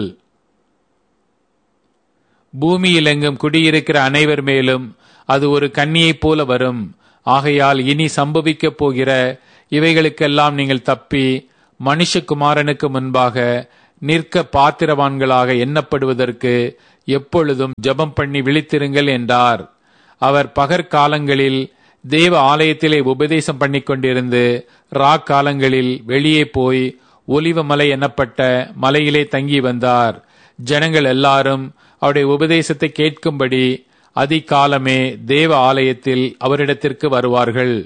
S1: பூமியில் எங்கும் குடியிருக்கிற அனைவர் மேலும் அது ஒரு கன்னியைப் போல வரும். ஆகையால் இனி சம்பவிக்கப் போகிற இவைகளுக்கெல்லாம் நீங்கள் தப்பி மனுஷகுமாரனுக்கு முன்பாக நிற்க பாத்திரவான்களாக எண்ணப்படுவதற்கு எப்பொழுதும் ஜெபம் பண்ணி விழித்திருங்கள் என்றார். அவர் பகற்காலங்களில் தேவ ஆலயத்திலே உபதேசம் பண்ணி கொண்டிருந்து ராக்காலங்களில் வெளியே போய் ஒலிவ மலை எனப்பட்ட மலையிலே தங்கி வந்தார். ஜனங்கள் எல்லாரும் அவருடைய உபதேசத்தை கேட்கும்படி அதிகாலமே தேவ ஆலயத்தில் அவரிடத்திற்கு வருவார்கள்.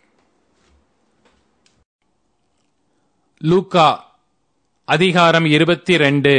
S1: லூக்கா அதிகாரம் இருபத்தி ரெண்டு.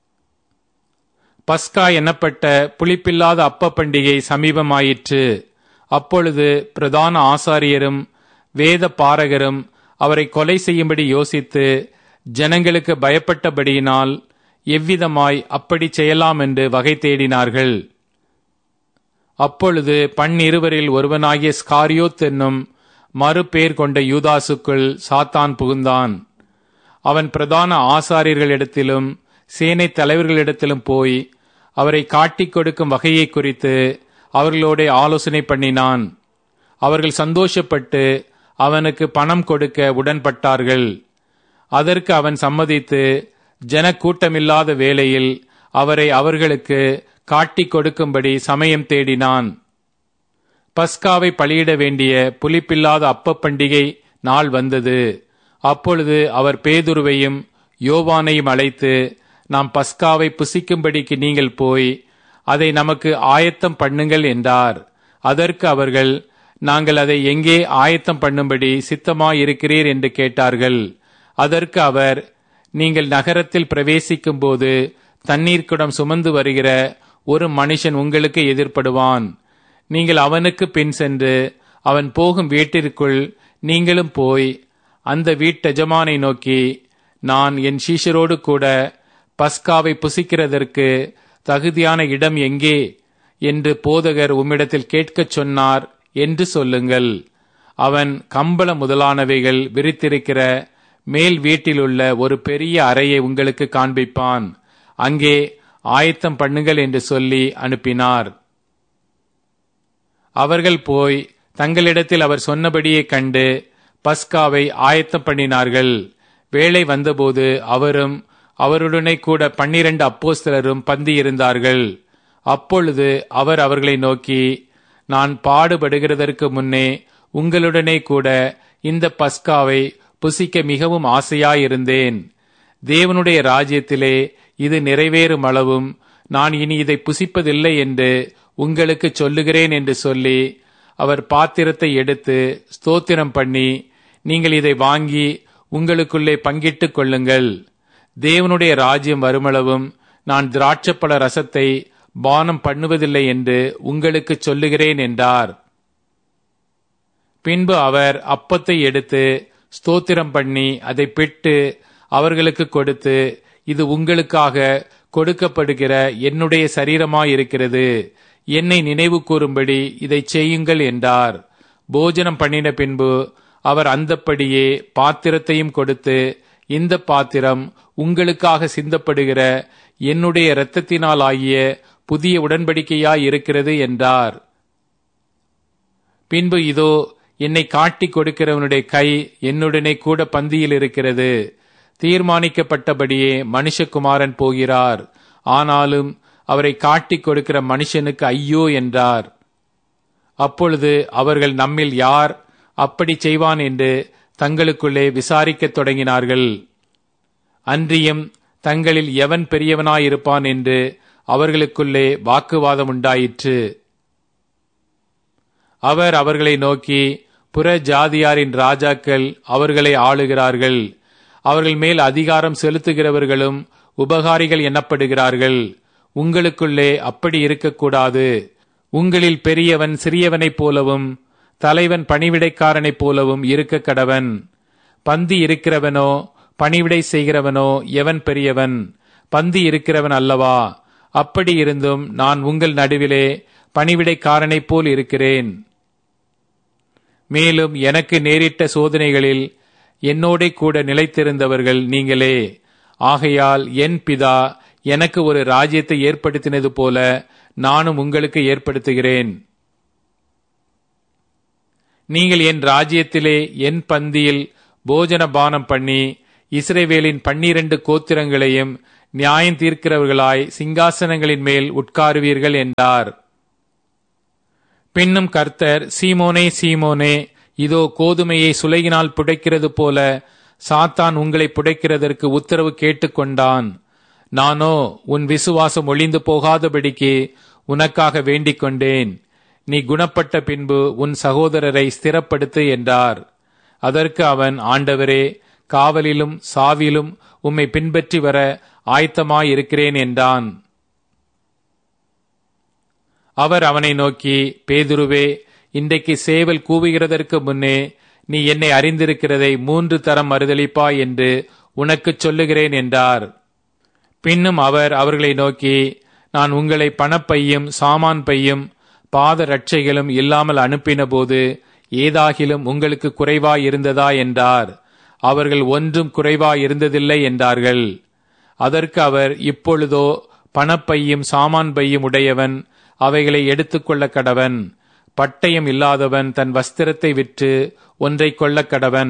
S1: பஸ்கா எனப்பட்ட புளிப்பில்லாத அப்ப பண்டிகை சமீபமாயிற்று. அப்பொழுது பிரதான ஆசாரியரும் வேத பாரகரும் அவரை கொலை செய்யும்படி யோசித்து ஜனங்களுக்கு பயப்பட்டபடியினால் எவ்விதமாய் அப்படி செய்யலாம் என்று வகை தேடினார்கள். அப்பொழுது பன்னிருவரில் ஒருவனாகிய ஸ்காரியோத் என்னும் மறுபேர் கொண்ட யூதாசுக்குள் சாத்தான் புகுந்தான். அவன் பிரதான ஆசாரியர்களிடத்திலும் சேனை தலைவர்களிடத்திலும் போய் அவரை காட்டிக் கொடுக்கும் வகையை குறித்து அவர்களோட ஆலோசனை பண்ணினான். அவர்கள் சந்தோஷப்பட்டு அவனுக்கு பணம் கொடுக்க உடன்பட்டார்கள். அதற்கு அவன் சம்மதித்து ஜனக்கூட்டமில்லாத வேளையில் அவரை அவர்களுக்கு காட்டிக் கொடுக்கும்படி சமயம் தேடினான். பஸ்காவை பலியிட வேண்டிய புளிப்பில்லாத அப்ப பண்டிகை நாள் வந்தது. அப்பொழுது அவர் பேதுருவையும் யோவானையும் அழைத்து, நாம் பஸ்காவை புசிக்கும்படிக்கு நீங்கள் போய் அதை நமக்கு ஆயத்தம் பண்ணுங்கள் என்றார். அதற்கு அவர்கள், நாங்கள் அதை எங்கே ஆயத்தம் பண்ணும்படி சித்தமாயிருக்கிறீர் என்று கேட்டார்கள். அதற்கு அவர், நீங்கள் நகரத்தில் பிரவேசிக்கும் போது தண்ணீர் குடம் சுமந்து வருகிற ஒரு மனுஷன் உங்களுக்கு எதிர்ப்படுவான். நீங்கள் அவனுக்கு பின் சென்று அவன் போகும் வீட்டிற்குள் நீங்களும் போய் அந்த வீட்டெஜமானை நோக்கி, நான் என் சீஷரோடு கூட பஸ்காவை புசிக்கிறதற்கு தகுதியான இடம் எங்கே என்று போதகர் உம்மிடத்தில் கேட்கச் சொன்னார் என்று சொல்லுங்கள். அவன் கம்பள முதலானவைகள் விரித்திருக்கிற மேல் வீட்டிலுள்ள ஒரு பெரிய அறையை உங்களுக்கு காண்பிப்பான். அங்கே ஆயத்தம் பண்ணுங்கள் என்று சொல்லி அனுப்பினார். அவர்கள் போய் தங்களிடத்தில் அவர் சொன்னபடியே கண்டு பஸ்காவை ஆயத்தம் பண்ணினார்கள். வேளை வந்தபோது அவரும் அவருடனே கூட பன்னிரண்டு அப்போஸ்தலரும் பந்தி இருந்தார்கள். அப்பொழுது அவர் அவர்களை நோக்கி, நான் பாடுபடுகிறதற்கு முன்னே உங்களுடனே கூட இந்த பஸ்காவை புசிக்க மிகவும் ஆசையாயிருந்தேன். தேவனுடைய ராஜ்யத்திலே இது நிறைவேறும் அளவும் நான் இனி இதை புசிப்பதில்லை என்று உங்களுக்கு சொல்லுகிறேன் என்று சொல்லி அவர் பாத்திரத்தை எடுத்து ஸ்தோத்திரம் பண்ணி, நீங்கள் இதை வாங்கி உங்களுக்குள்ளே பங்கிட்டுக் கொள்ளுங்கள். தேவனுடைய ராஜ்யம் வருமளவும் நான் திராட்சப்பழ ரசத்தை பானம் பண்ணுவதில்லை என்று உங்களுக்கு சொல்லுகிறேன் என்றார். பின்பு அவர் அப்பத்தை எடுத்து ஸ்தோத்திரம் பண்ணி அதை பிட்டு அவர்களுக்கு கொடுத்து, இது உங்களுக்காக கொடுக்கப்படுகிற என்னுடைய சரீரமாயிருக்கிறது, என்னை நினைவு கூறும்படி இதை செய்யுங்கள் என்றார். போஜனம் பண்ணின பின்பு அவர் அந்தப்படியே பாத்திரத்தையும் கொடுத்து, இந்த பாத்திரம் உங்களுக்காக சிந்தப்படுகிற என்னுடைய இரத்தத்தினால் ஆகிய புதிய உடன்படிக்கையாய் இருக்கிறது என்றார். பின்பு இதோ, என்னை காட்டிக் கொடுக்கிறவனுடைய கை என்னுடனே கூட பந்தியில் இருக்கிறது. தீர்மானிக்கப்பட்டபடியே மனுஷகுமாரன் போகிறார். ஆனாலும் அவரை காட்டிக் கொடுக்கிற மனுஷனுக்கு ஐயோ என்றார். அப்பொழுது அவர்கள் நம்மில் யார் அப்படி செய்வான் என்று தங்களுக்குள்ளே விசாரிக்கத் தொடங்கினார்கள். அன்றியும் தங்களில் எவன் பெரியவனாயிருப்பான் என்று அவர்களுக்குள்ளே வாக்குவாதம் உண்டாயிற்று. அவர் அவர்களை நோக்கி, புற ஜாதியாரின் ராஜாக்கள் அவர்களை ஆளுகிறார்கள். அவர்கள் மேல் அதிகாரம் செலுத்துகிறவர்களும் உபகாரிகள் எனப்படுகிறார்கள். உங்களுக்குள்ளே அப்படி இருக்கக்கூடாது. உங்களில் பெரியவன் சிறியவனைப் போலவும் தலைவன் பணிவிடைக்காரனைப் போலவும் இருக்க கடவன். பந்தி இருக்கிறவனோ பணிவிடை செய்கிறவனோ எவன் பெரியவன்? பந்தி இருக்கிறவன் அல்லவா? அப்படி இருந்தும் நான் உங்கள் நடுவிலே பணிவிடைக்காரனைப் போல் இருக்கிறேன். மேலும் எனக்கு நேரிட்ட சோதனைகளில் என்னோட கூட நிலைத்திருந்தவர்கள் நீங்களே. ஆகையால் என் பிதா எனக்கு ஒரு ராஜ்யத்தை ஏற்படுத்தினது போல நானும் உங்களுக்கு ஏற்படுத்துகிறேன். நீங்கள் என் ராஜ்யத்திலே என் பந்தியில் போஜன பானம் பண்ணி இஸ்ரவேலின் பன்னிரண்டு கோத்திரங்களையும் நியாயம் தீர்க்கிறவர்களாய் சிங்காசனங்களின் மேல் உட்காருவீர்கள் என்றார். பின்னும் கர்த்தர், சீமோனே சீமோனே, இதோ கோதுமையை சுளையினால் புடைக்கிறது போல சாத்தான் உங்களை புடைக்கிறதற்கு உத்தரவு கேட்டுக்கொண்டான். நானோ உன் விசுவாசம் ஒளிந்து போகாதபடிக்கு உனக்காக வேண்டிக் கொண்டேன். நீ குணப்பட்ட பின்பு உன் சகோதரரை ஸ்திரப்படுத்து என்றார். அதற்கு அவன், ஆண்டவரே, காவலிலும் சாவிலும் உம்மை பின்பற்றி வர ஆயத்தமாயிருக்கிறேன் என்றான். அவர் அவனை நோக்கி, பேதுருவே, இன்றைக்கு சேவல் கூவுகிறதற்கு முன்னே நீ என்னை அறிந்திருக்கிறதை மூன்று தரம் மறுதலிப்பாய் என்று உனக்குச் சொல்லுகிறேன் என்றார். பின்னும் அவர் அவர்களை நோக்கி, நான் உங்களை பணப்பையும் சாமான் பையும் பாத ரட்சைகளும் இல்லாமல் அனுப்பின போது ஏதாகிலும் உங்களுக்கு குறைவாயிருந்ததா என்றார். அவர்கள் ஒன்றும் குறைவாயிருந்ததில்லை என்றார்கள். அதற்கு அவர், இப்பொழுதோ பணப்பையும் சாமான் பையும் உடையவன் அவைகளை எடுத்துக்கொள்ள கடவன். பட்டயம் இல்லாதவன் தன் வஸ்திரத்தை விற்று ஒன்றை கொள்ள கடவன்.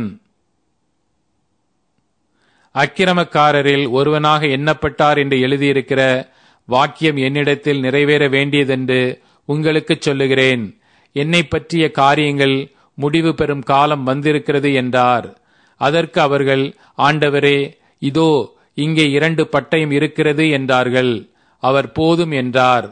S1: அக்கிரமக்காரரில் ஒருவனாக எண்ணப்பட்டார் என்று எழுதியிருக்கிற வாக்கியம் என்னிடத்தில் நிறைவேற வேண்டியதென்று உங்களுக்கு சொல்லுகிறேன். என்னை பற்றிய காரியங்கள் முடிவு பெறும் காலம் வந்திருக்கிறது என்றார். அதற்கு அவர்கள், ஆண்டவரே, இதோ இங்கே இரண்டு பட்டயம் இருக்கிறது என்றார்கள். அவர் போதும் என்றார்.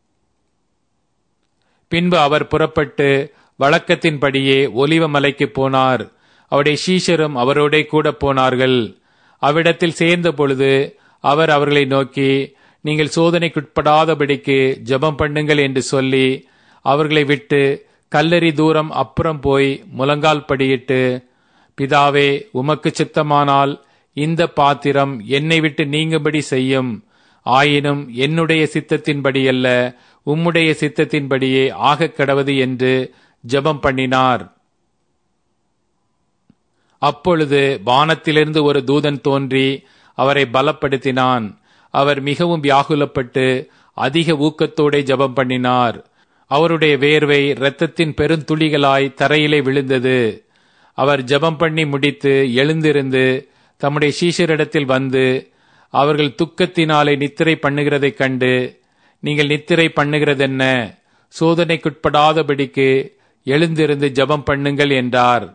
S1: பின்பு அவர் புறப்பட்டு வழக்கத்தின்படியே ஒலிவ மலைக்கு போனார். அவருடைய சீஷரும் அவரோட கூட போனார்கள். அவ்விடத்தில் சேர்ந்த பொழுது அவர் அவர்களை நோக்கி, நீங்கள் சோதனைக்குட்படாதபடிக்கு ஜெபம் பண்ணுங்கள் என்று சொல்லி அவர்களை விட்டு கல்லறி தூரம் அப்புறம் போய் முழங்கால் படியிட்டு, பிதாவே, உமக்கு சித்தமானால் இந்த பாத்திரம் என்னை விட்டு நீங்கும்படி செய்யும். ஆயினும் என்னுடைய சித்தத்தின்படி அல்ல, உம்முடைய சித்தத்தின்படியே ஆகக் கடவது என்று ஜெபம் பண்ணினார். அப்பொழுது வானத்திலிருந்து ஒரு தூதன் தோன்றி அவரை பலப்படுத்தினான். அவர் மிகவும் வியாகுலப்பட்டு அதிக ஊக்கத்தோടെ ஜெபம் பண்ணினார். அவருடைய வேர்வை இரத்தத்தின் பெருந்துளிகளாய் தரையிலே விழுந்தது. அவர் ஜெபம் பண்ணி முடித்து எழுந்திருந்து தம்முடைய சீஷரிடத்தில் வந்து, அவர்கள் துக்கத்தினாலே நித்திரை பண்ணுகிறதைக் கண்டு, நீங்கள் நித்திரை பண்ணுகிறதென்ன? சோதனைக்குட்படாதபடிக்கு எழுந்திருந்து ஜெபம் பண்ணுங்கள் என்றார்.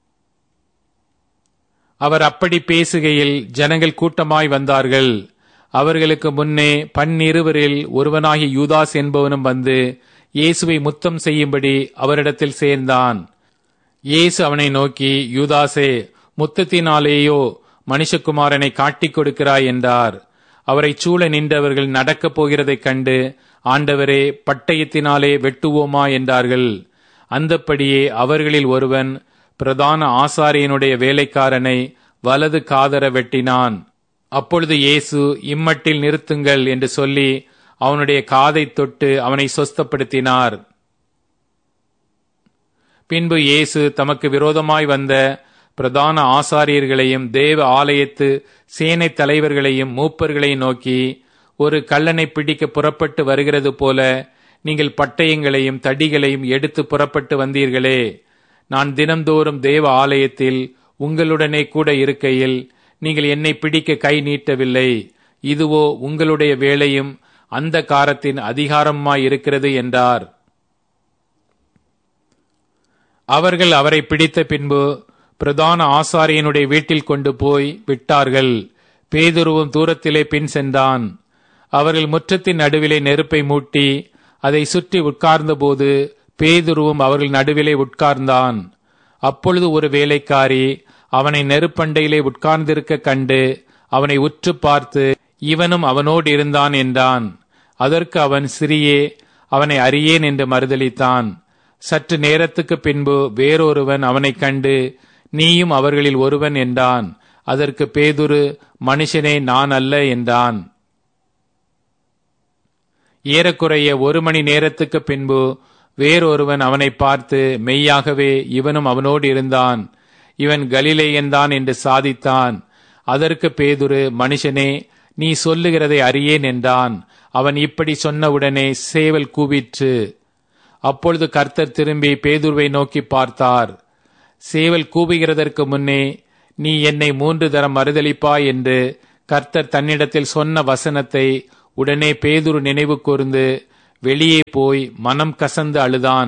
S1: அவர் அப்படி பேசுகையில் ஜனங்கள் கூட்டமாய் வந்தார்கள். அவர்களுக்கு முன்னே பன்னிருவரில் ஒருவனாகிய யூதாஸ் என்பவனும் வந்து இயேசுவை முத்தம் செய்யும்படி அவரிடத்தில் சேர்ந்தான். இயேசு அவனை நோக்கி, யூதாசே, முத்தத்தினாலேயோ மனுஷகுமாரனை காட்டிக் கொடுக்கிறாய் என்றார். அவரை சூழ நின்றவர்கள் நடக்கப் போகிறதைக் கண்டு, ஆண்டவரே, பட்டயத்தினாலே வெட்டுவோமா என்றார்கள். அந்தப்படியே அவர்களில் ஒருவன் பிரதான ஆசாரியனுடைய வேலைக்காரனை வலது காதர வெட்டினான். அப்பொழுது இயேசு, இம்மட்டில் நிறுத்துங்கள் என்று சொல்லி அவனுடைய காதை தொட்டு அவனை சொஸ்தப்படுத்தினார். பின்பு இயேசு தமக்கு விரோதமாய் வந்த பிரதான ஆசாரியர்களையும் தேவ ஆலயத்து சேனை தலைவர்களையும் மூப்பர்களையும் நோக்கி, ஒரு கள்ளனை பிடிக்க புறப்பட்டு வருகிறது போல நீங்கள் பட்டயங்களையும் தடிகளையும் எடுத்து புறப்பட்டு வந்தீர்களே. நான் தினம்தோறும் தேவ ஆலயத்தில் உங்களுடனே கூட இருக்கையில் நீங்கள் என்னை பிடிக்க கை நீட்டவில்லை. இதுவோ உங்களுடைய வேலையும் அந்த காரத்தின் அதிகாரமாய் இருக்கிறது என்றார். அவர்கள் அவரை பிடித்த பின்பு பிரதான ஆசாரியனுடைய வீட்டில் கொண்டு போய் விட்டார்கள். பேதுருவும் தூரத்திலே பின் சென்றான். அவர்கள் முற்றத்தின் நடுவிலே நெருப்பை மூட்டி அதை சுற்றி உட்கார்ந்தபோது பேதுருவும் அவர்கள் நடுவிலே உட்கார்ந்தான். அப்பொழுது ஒரு வேலைக்காரி அவனை நெருப்பண்டையிலே உட்கார்ந்திருக்க கண்டு அவனை உற்று பார்த்து, இவனும் அவனோடு இருந்தான் என்றான். அதற்கு அவன், சிறியே, அவனை அறியேன் என்று மறுதலித்தான். சற்று நேரத்துக்கு பின்பு வேறொருவன் அவனை கண்டு, நீயும் அவர்களில் ஒருவன் என்றான். அதற்கு பேதுரு, மனுஷனே, நான் அல்ல என்றான். ஏறக்குறைய ஒரு மணி நேரத்துக்கு பின்பு வேறொருவன் அவனை பார்த்து, மெய்யாகவே இவனும் அவனோடு இருந்தான், இவன் கலிலேயன்தான் என்று சாதித்தான். அதற்கு பேதுரு, மனுஷனே, நீ சொல்லுகிறதை அறியேன் என்றான். அவன் இப்படி சொன்னவுடனே சேவல் கூவிற்று. அப்பொழுது கர்த்தர் திரும்பி பேதுருவை நோக்கி பார்த்தார். சேவல் கூவுகிறதற்கு முன்னே நீ என்னை மூன்று தரம் மறுதலிப்பாய் என்று கர்த்தர் தன்னிடத்தில் சொன்ன வசனத்தை உடனே பேதுரு நினைவு கூர்ந்து வெளியே போய் மனம் கசந்து அழுதான்.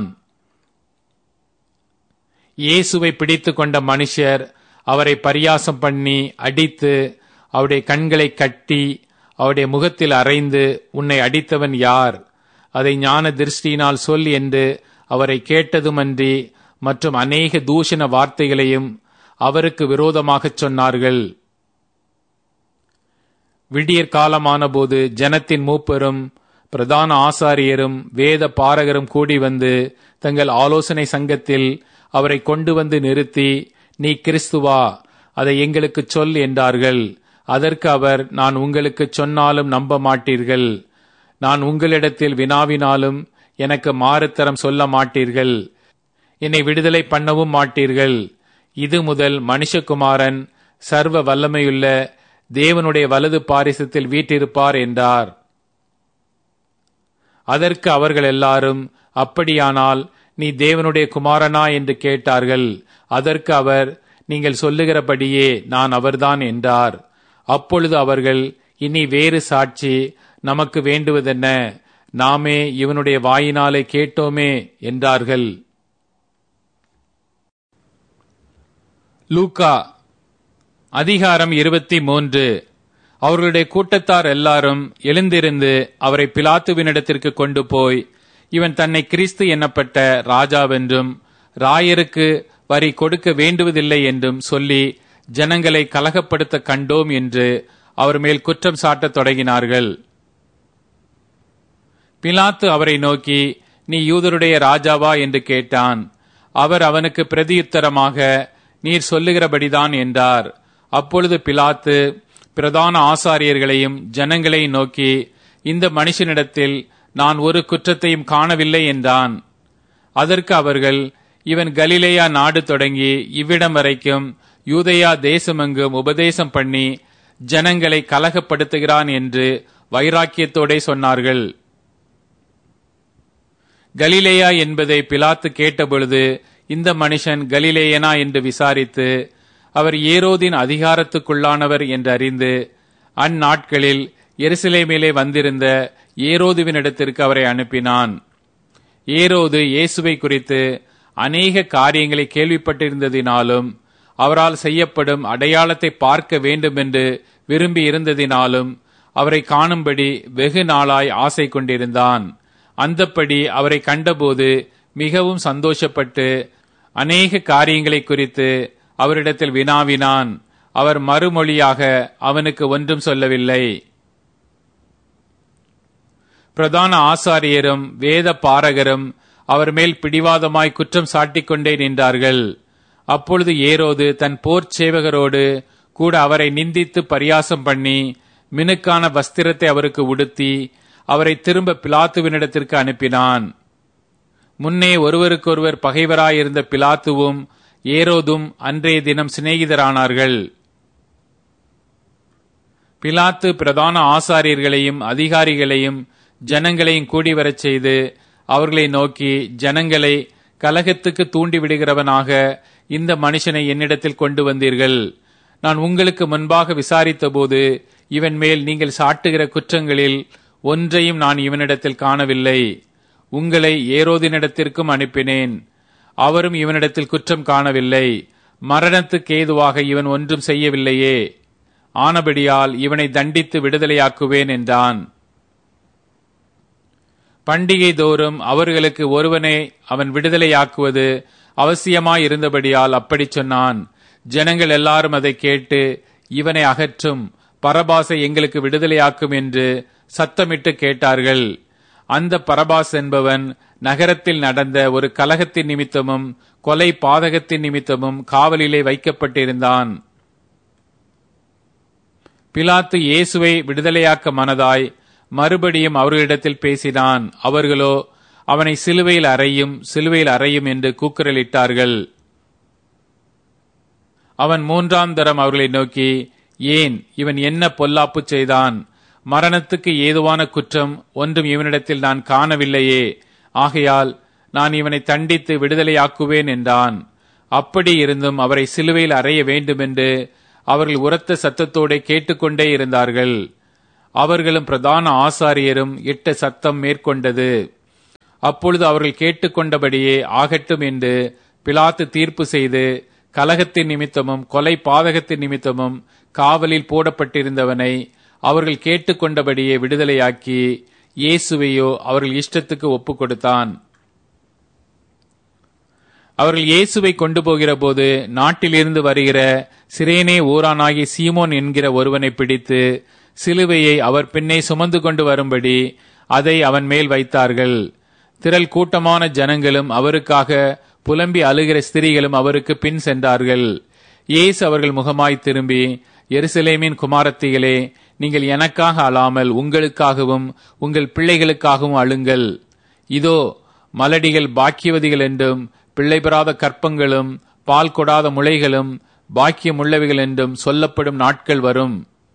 S1: இயேசுவை பிடித்து கொண்ட மனுஷர் அவரை பரியாசம் பண்ணி அடித்து அவருடைய கண்களை கட்டி அவருடைய முகத்தில் அறைந்து, உன்னை அடித்தவன் யார்? அதை ஞான திருஷ்டியினால் சொல் என்று அவரை கேட்டதுமன்றி மற்றும் அநேக தூஷண வார்த்தைகளையும் அவருக்கு விரோதமாகச் சொன்னார்கள். விடியற் காலமான போது ஜனத்தின் மூப்பரும் பிரதான ஆசாரியரும் வேத பாரகரும் கூடி வந்து தங்கள் ஆலோசனை சங்கத்தில் அவரை கொண்டு வந்து நிறுத்தி, நீ கிறிஸ்துவா? அதை எங்களுக்கு சொல் என்றார்கள். அதற்கு அவர், நான் உங்களுக்கு சொன்னாலும் நம்ப மாட்டீர்கள், நான் உங்களிடத்தில் வினாவினாலும் எனக்கு மாறுத்தரம் சொல்ல மாட்டீர்கள், என்னை விடுதலை பண்ணவும் மாட்டீர்கள். இது முதல் மனுஷகுமாரன் சர்வ வல்லமையுள்ள தேவனுடைய வலது பாரிசத்தில் வீற்றிருப்பார் என்றார். அதற்கு அவர்கள் எல்லாரும், அப்படியானால் நீ தேவனுடைய குமாரனா என்று கேட்டார்கள். அதற்கு அவர், நீங்கள் சொல்லுகிறபடியே நான் அவர்தான் என்றார். அப்பொழுது அவர்கள், இனி வேறு சாட்சி நமக்கு வேண்டுவதென்ன? நாமே இவனுடைய வாயினாலே கேட்டோமே என்றார்கள். லூக்கா அதிகாரம் இருபத்தி மூன்று. அவர்களுடைய கூட்டத்தார் எல்லாரும் எழுந்திருந்து அவரை பிலாத்துவினிடத்திற்கு கொண்டு போய், இவன் தன்னை கிறிஸ்து என்னப்பட்ட ராஜாவென்றும் ராயருக்கு வரி கொடுக்க வேண்டுவதில்லை என்றும் சொல்லி ஜனங்களை கலகப்படுத்த கண்டோம் என்று அவர் மேல் குற்றம் சாட்டத் தொடங்கினார்கள். பிலாத்து அவரை நோக்கி, நீ யூதருடைய ராஜாவா என்று கேட்டான். அவர் அவனுக்கு பிரதியுத்தரமாக, நீர் சொல்லுகிறபடிதான் என்றார். அப்பொழுது பிலாத்து பிரதான ஆசாரியர்களையும் ஜனங்களை நோக்கி, இந்த மனுஷனிடத்தில் நான் ஒரு குற்றத்தையும் காணவில்லை என்றான். அதற்கு அவர்கள், இவன் கலிலேயா நாடு தொடங்கி இவ்விடம் வரைக்கும் யூதேயா தேசமெங்கும் உபதேசம் பண்ணி ஜனங்களை கலகப்படுத்துகிறான் என்று வைராக்கியத்தோடே சொன்னார்கள். கலிலேயா என்பதை பிலாத்து கேட்டபொழுது, இந்த மனுஷன் கலிலேயனா என்று விசாரித்து, அவர் ஏரோதின் அதிகாரத்துக்குள்ளானவர் என்று அறிந்து, அந்நாட்களில் எருசலேமிலே வந்திருந்த ஏரோதுவினிடத்திற்கு அவரை அனுப்பினான். ஏரோது இயேசுவை குறித்து அநேக காரியங்களை கேள்விப்பட்டிருந்ததினாலும் அவரால் செய்யப்படும் அடையாளத்தை பார்க்க வேண்டும் என்று விரும்பி இருந்ததினாலும் அவரை காணும்படி வெகு நாளாய் ஆசை கொண்டிருந்தான். அந்தப்படி அவரை கண்டபோது மிகவும் சந்தோஷப்பட்டு அநேக காரியங்களை குறித்து அவரிடத்தில் வினாவினான். அவர் மறுமொழியாக அவனுக்கு ஒன்றும் சொல்லவில்லை. பிரதான ஆசாரியரும் வேத பாரகரும் அவர் மேல் பிடிவாதமாய் குற்றம் சாட்டிக் கொண்டே நின்றார்கள். அப்பொழுது ஏரோது தன் போர்ச் சேவகரோடு கூட அவரை நிந்தித்து பரியாசம் பண்ணி மினுக்கான வஸ்திரத்தை அவருக்கு உடுத்தி அவரை திரும்ப பிலாத்துவினிடத்திற்கு அனுப்பினான். முன்னே ஒருவருக்கொருவர் பகைவராயிருந்த பிலாத்துவும் ஏரோதும் அன்றைய தினம் சிநேகிதரானார்கள். பிலாத்து பிரதான ஆசாரியர்களையும் அதிகாரிகளையும் ஜனங்களையும் கூடி வரச் செய்து அவர்களை நோக்கி, ஜனங்களை கலகத்துக்கு தூண்டிவிடுகிறவனாக இந்த மனுஷனை என்னிடத்தில் கொண்டு வந்தீர்கள். நான் உங்களுக்கு முன்பாக விசாரித்த போது இவன் மேல் நீங்கள் சாட்டுகிற குற்றங்களில் ஒன்றையும் நான் இவனிடத்தில் காணவில்லை. உங்களை ஏரோதினிடத்திற்கும் அனுப்பினேன், அவரும் இவனிடத்தில் குற்றம் காணவில்லை. மரணத்துக்கு ஏதுவாக இவன் ஒன்றும் செய்யவில்லையே. ஆனபடியால் இவனை தண்டித்து விடுதலையாக்குவேன் என்றான். பண்டிகை தோறும் அவர்களுக்கு ஒருவனை அவன் விடுதலையாக்குவது அவசியமாயிருந்தபடியால் அப்படி சொன்னான். ஜனங்கள் எல்லாரும் அதை கேட்டு, இவனை அகற்றும், பரபாசை எங்களுக்கு விடுதலையாக்கும் என்று சத்தமிட்டு கேட்டார்கள். அந்த பரபாஸ் என்பவன் நகரத்தில் நடந்த ஒரு கலகத்தின் நிமித்தமும் கொலை பாதகத்தின் நிமித்தமும் காவலிலே வைக்கப்பட்டிருந்தான். பிலாத்து இயேசுவை விடுதலையாக்க மனதாய் மறுபடியும் அவர்களிடத்தில் பேசினான். அவர்களோ அவனை சிலுவையில் அறையும் சிலுவையில் அறையும் என்று கூக்குரலிட்டார்கள். அவன் மூன்றாம் தரம் அவர்களை நோக்கி, ஏன் இவன் என்ன பொல்லாப்பு செய்தான்? மரணத்துக்கு ஏதுவான குற்றம் ஒன்றும் இவனிடத்தில் நான் காணவில்லையே. ஆகையால் நான் இவனை தண்டித்து விடுதலையாக்குவேன் என்றான். அப்படி இருந்தும் அவரை சிலுவையில் அறைய வேண்டுமென்று அவர்கள் உரத்த சத்தத்தோടെ கேட்டுக்கொண்டே இருந்தார்கள். அவர்களும் பிரதான ஆசாரியரும் இட்ட சத்தம் மேற்கொண்டது. அப்பொழுது அவர்கள் கேட்டுக்கொண்டபடியே ஆகட்டும் என்று பிலாத்து தீர்ப்பு செய்து, கலகத்தின் நிமித்தமும் கொலை பாதகத்தின் நிமித்தமும் காவலில் போடப்பட்டிருந்தவனை அவர்கள் கேட்டுக்கொண்டபடியே விடுதலையாக்கி, இயேசுவையோ அவர்கள் இஷ்டத்துக்கு ஒப்புக் கொடுத்தான். அவர்கள் இயேசுவை கொண்டு போகிற போது நாட்டிலிருந்து வருகிற சிரேனே ஊரானாகி சீமோன் என்கிற ஒருவனை பிடித்து சிலுவையை அவர் பின்னே சுமந்து கொண்டு வரும்படி அதை அவன் மேல் வைத்தார்கள். திரள் கூட்டமான ஜனங்களும் அவருக்காக புலம்பி அழுகிற ஸ்திரீகளும் அவருக்கு பின் சென்றார்கள். இயேசு அவர்கள் முகமாய் திரும்பி, எருசலேமின் குமாரத்திகளே, நீங்கள் எனக்காக அழாமல் உங்களுக்காகவும் உங்கள் பிள்ளைகளுக்காகவும் அழுங்கள். இதோ மலடிகள் பாக்கியவதிகள் என்றும் பிள்ளை பெறாத கற்பங்களும் பால் கொடாத முளைகளும் பாக்கியமுள்ளவைகள் என்றும் சொல்லப்படும் நாட்கள் வரும்.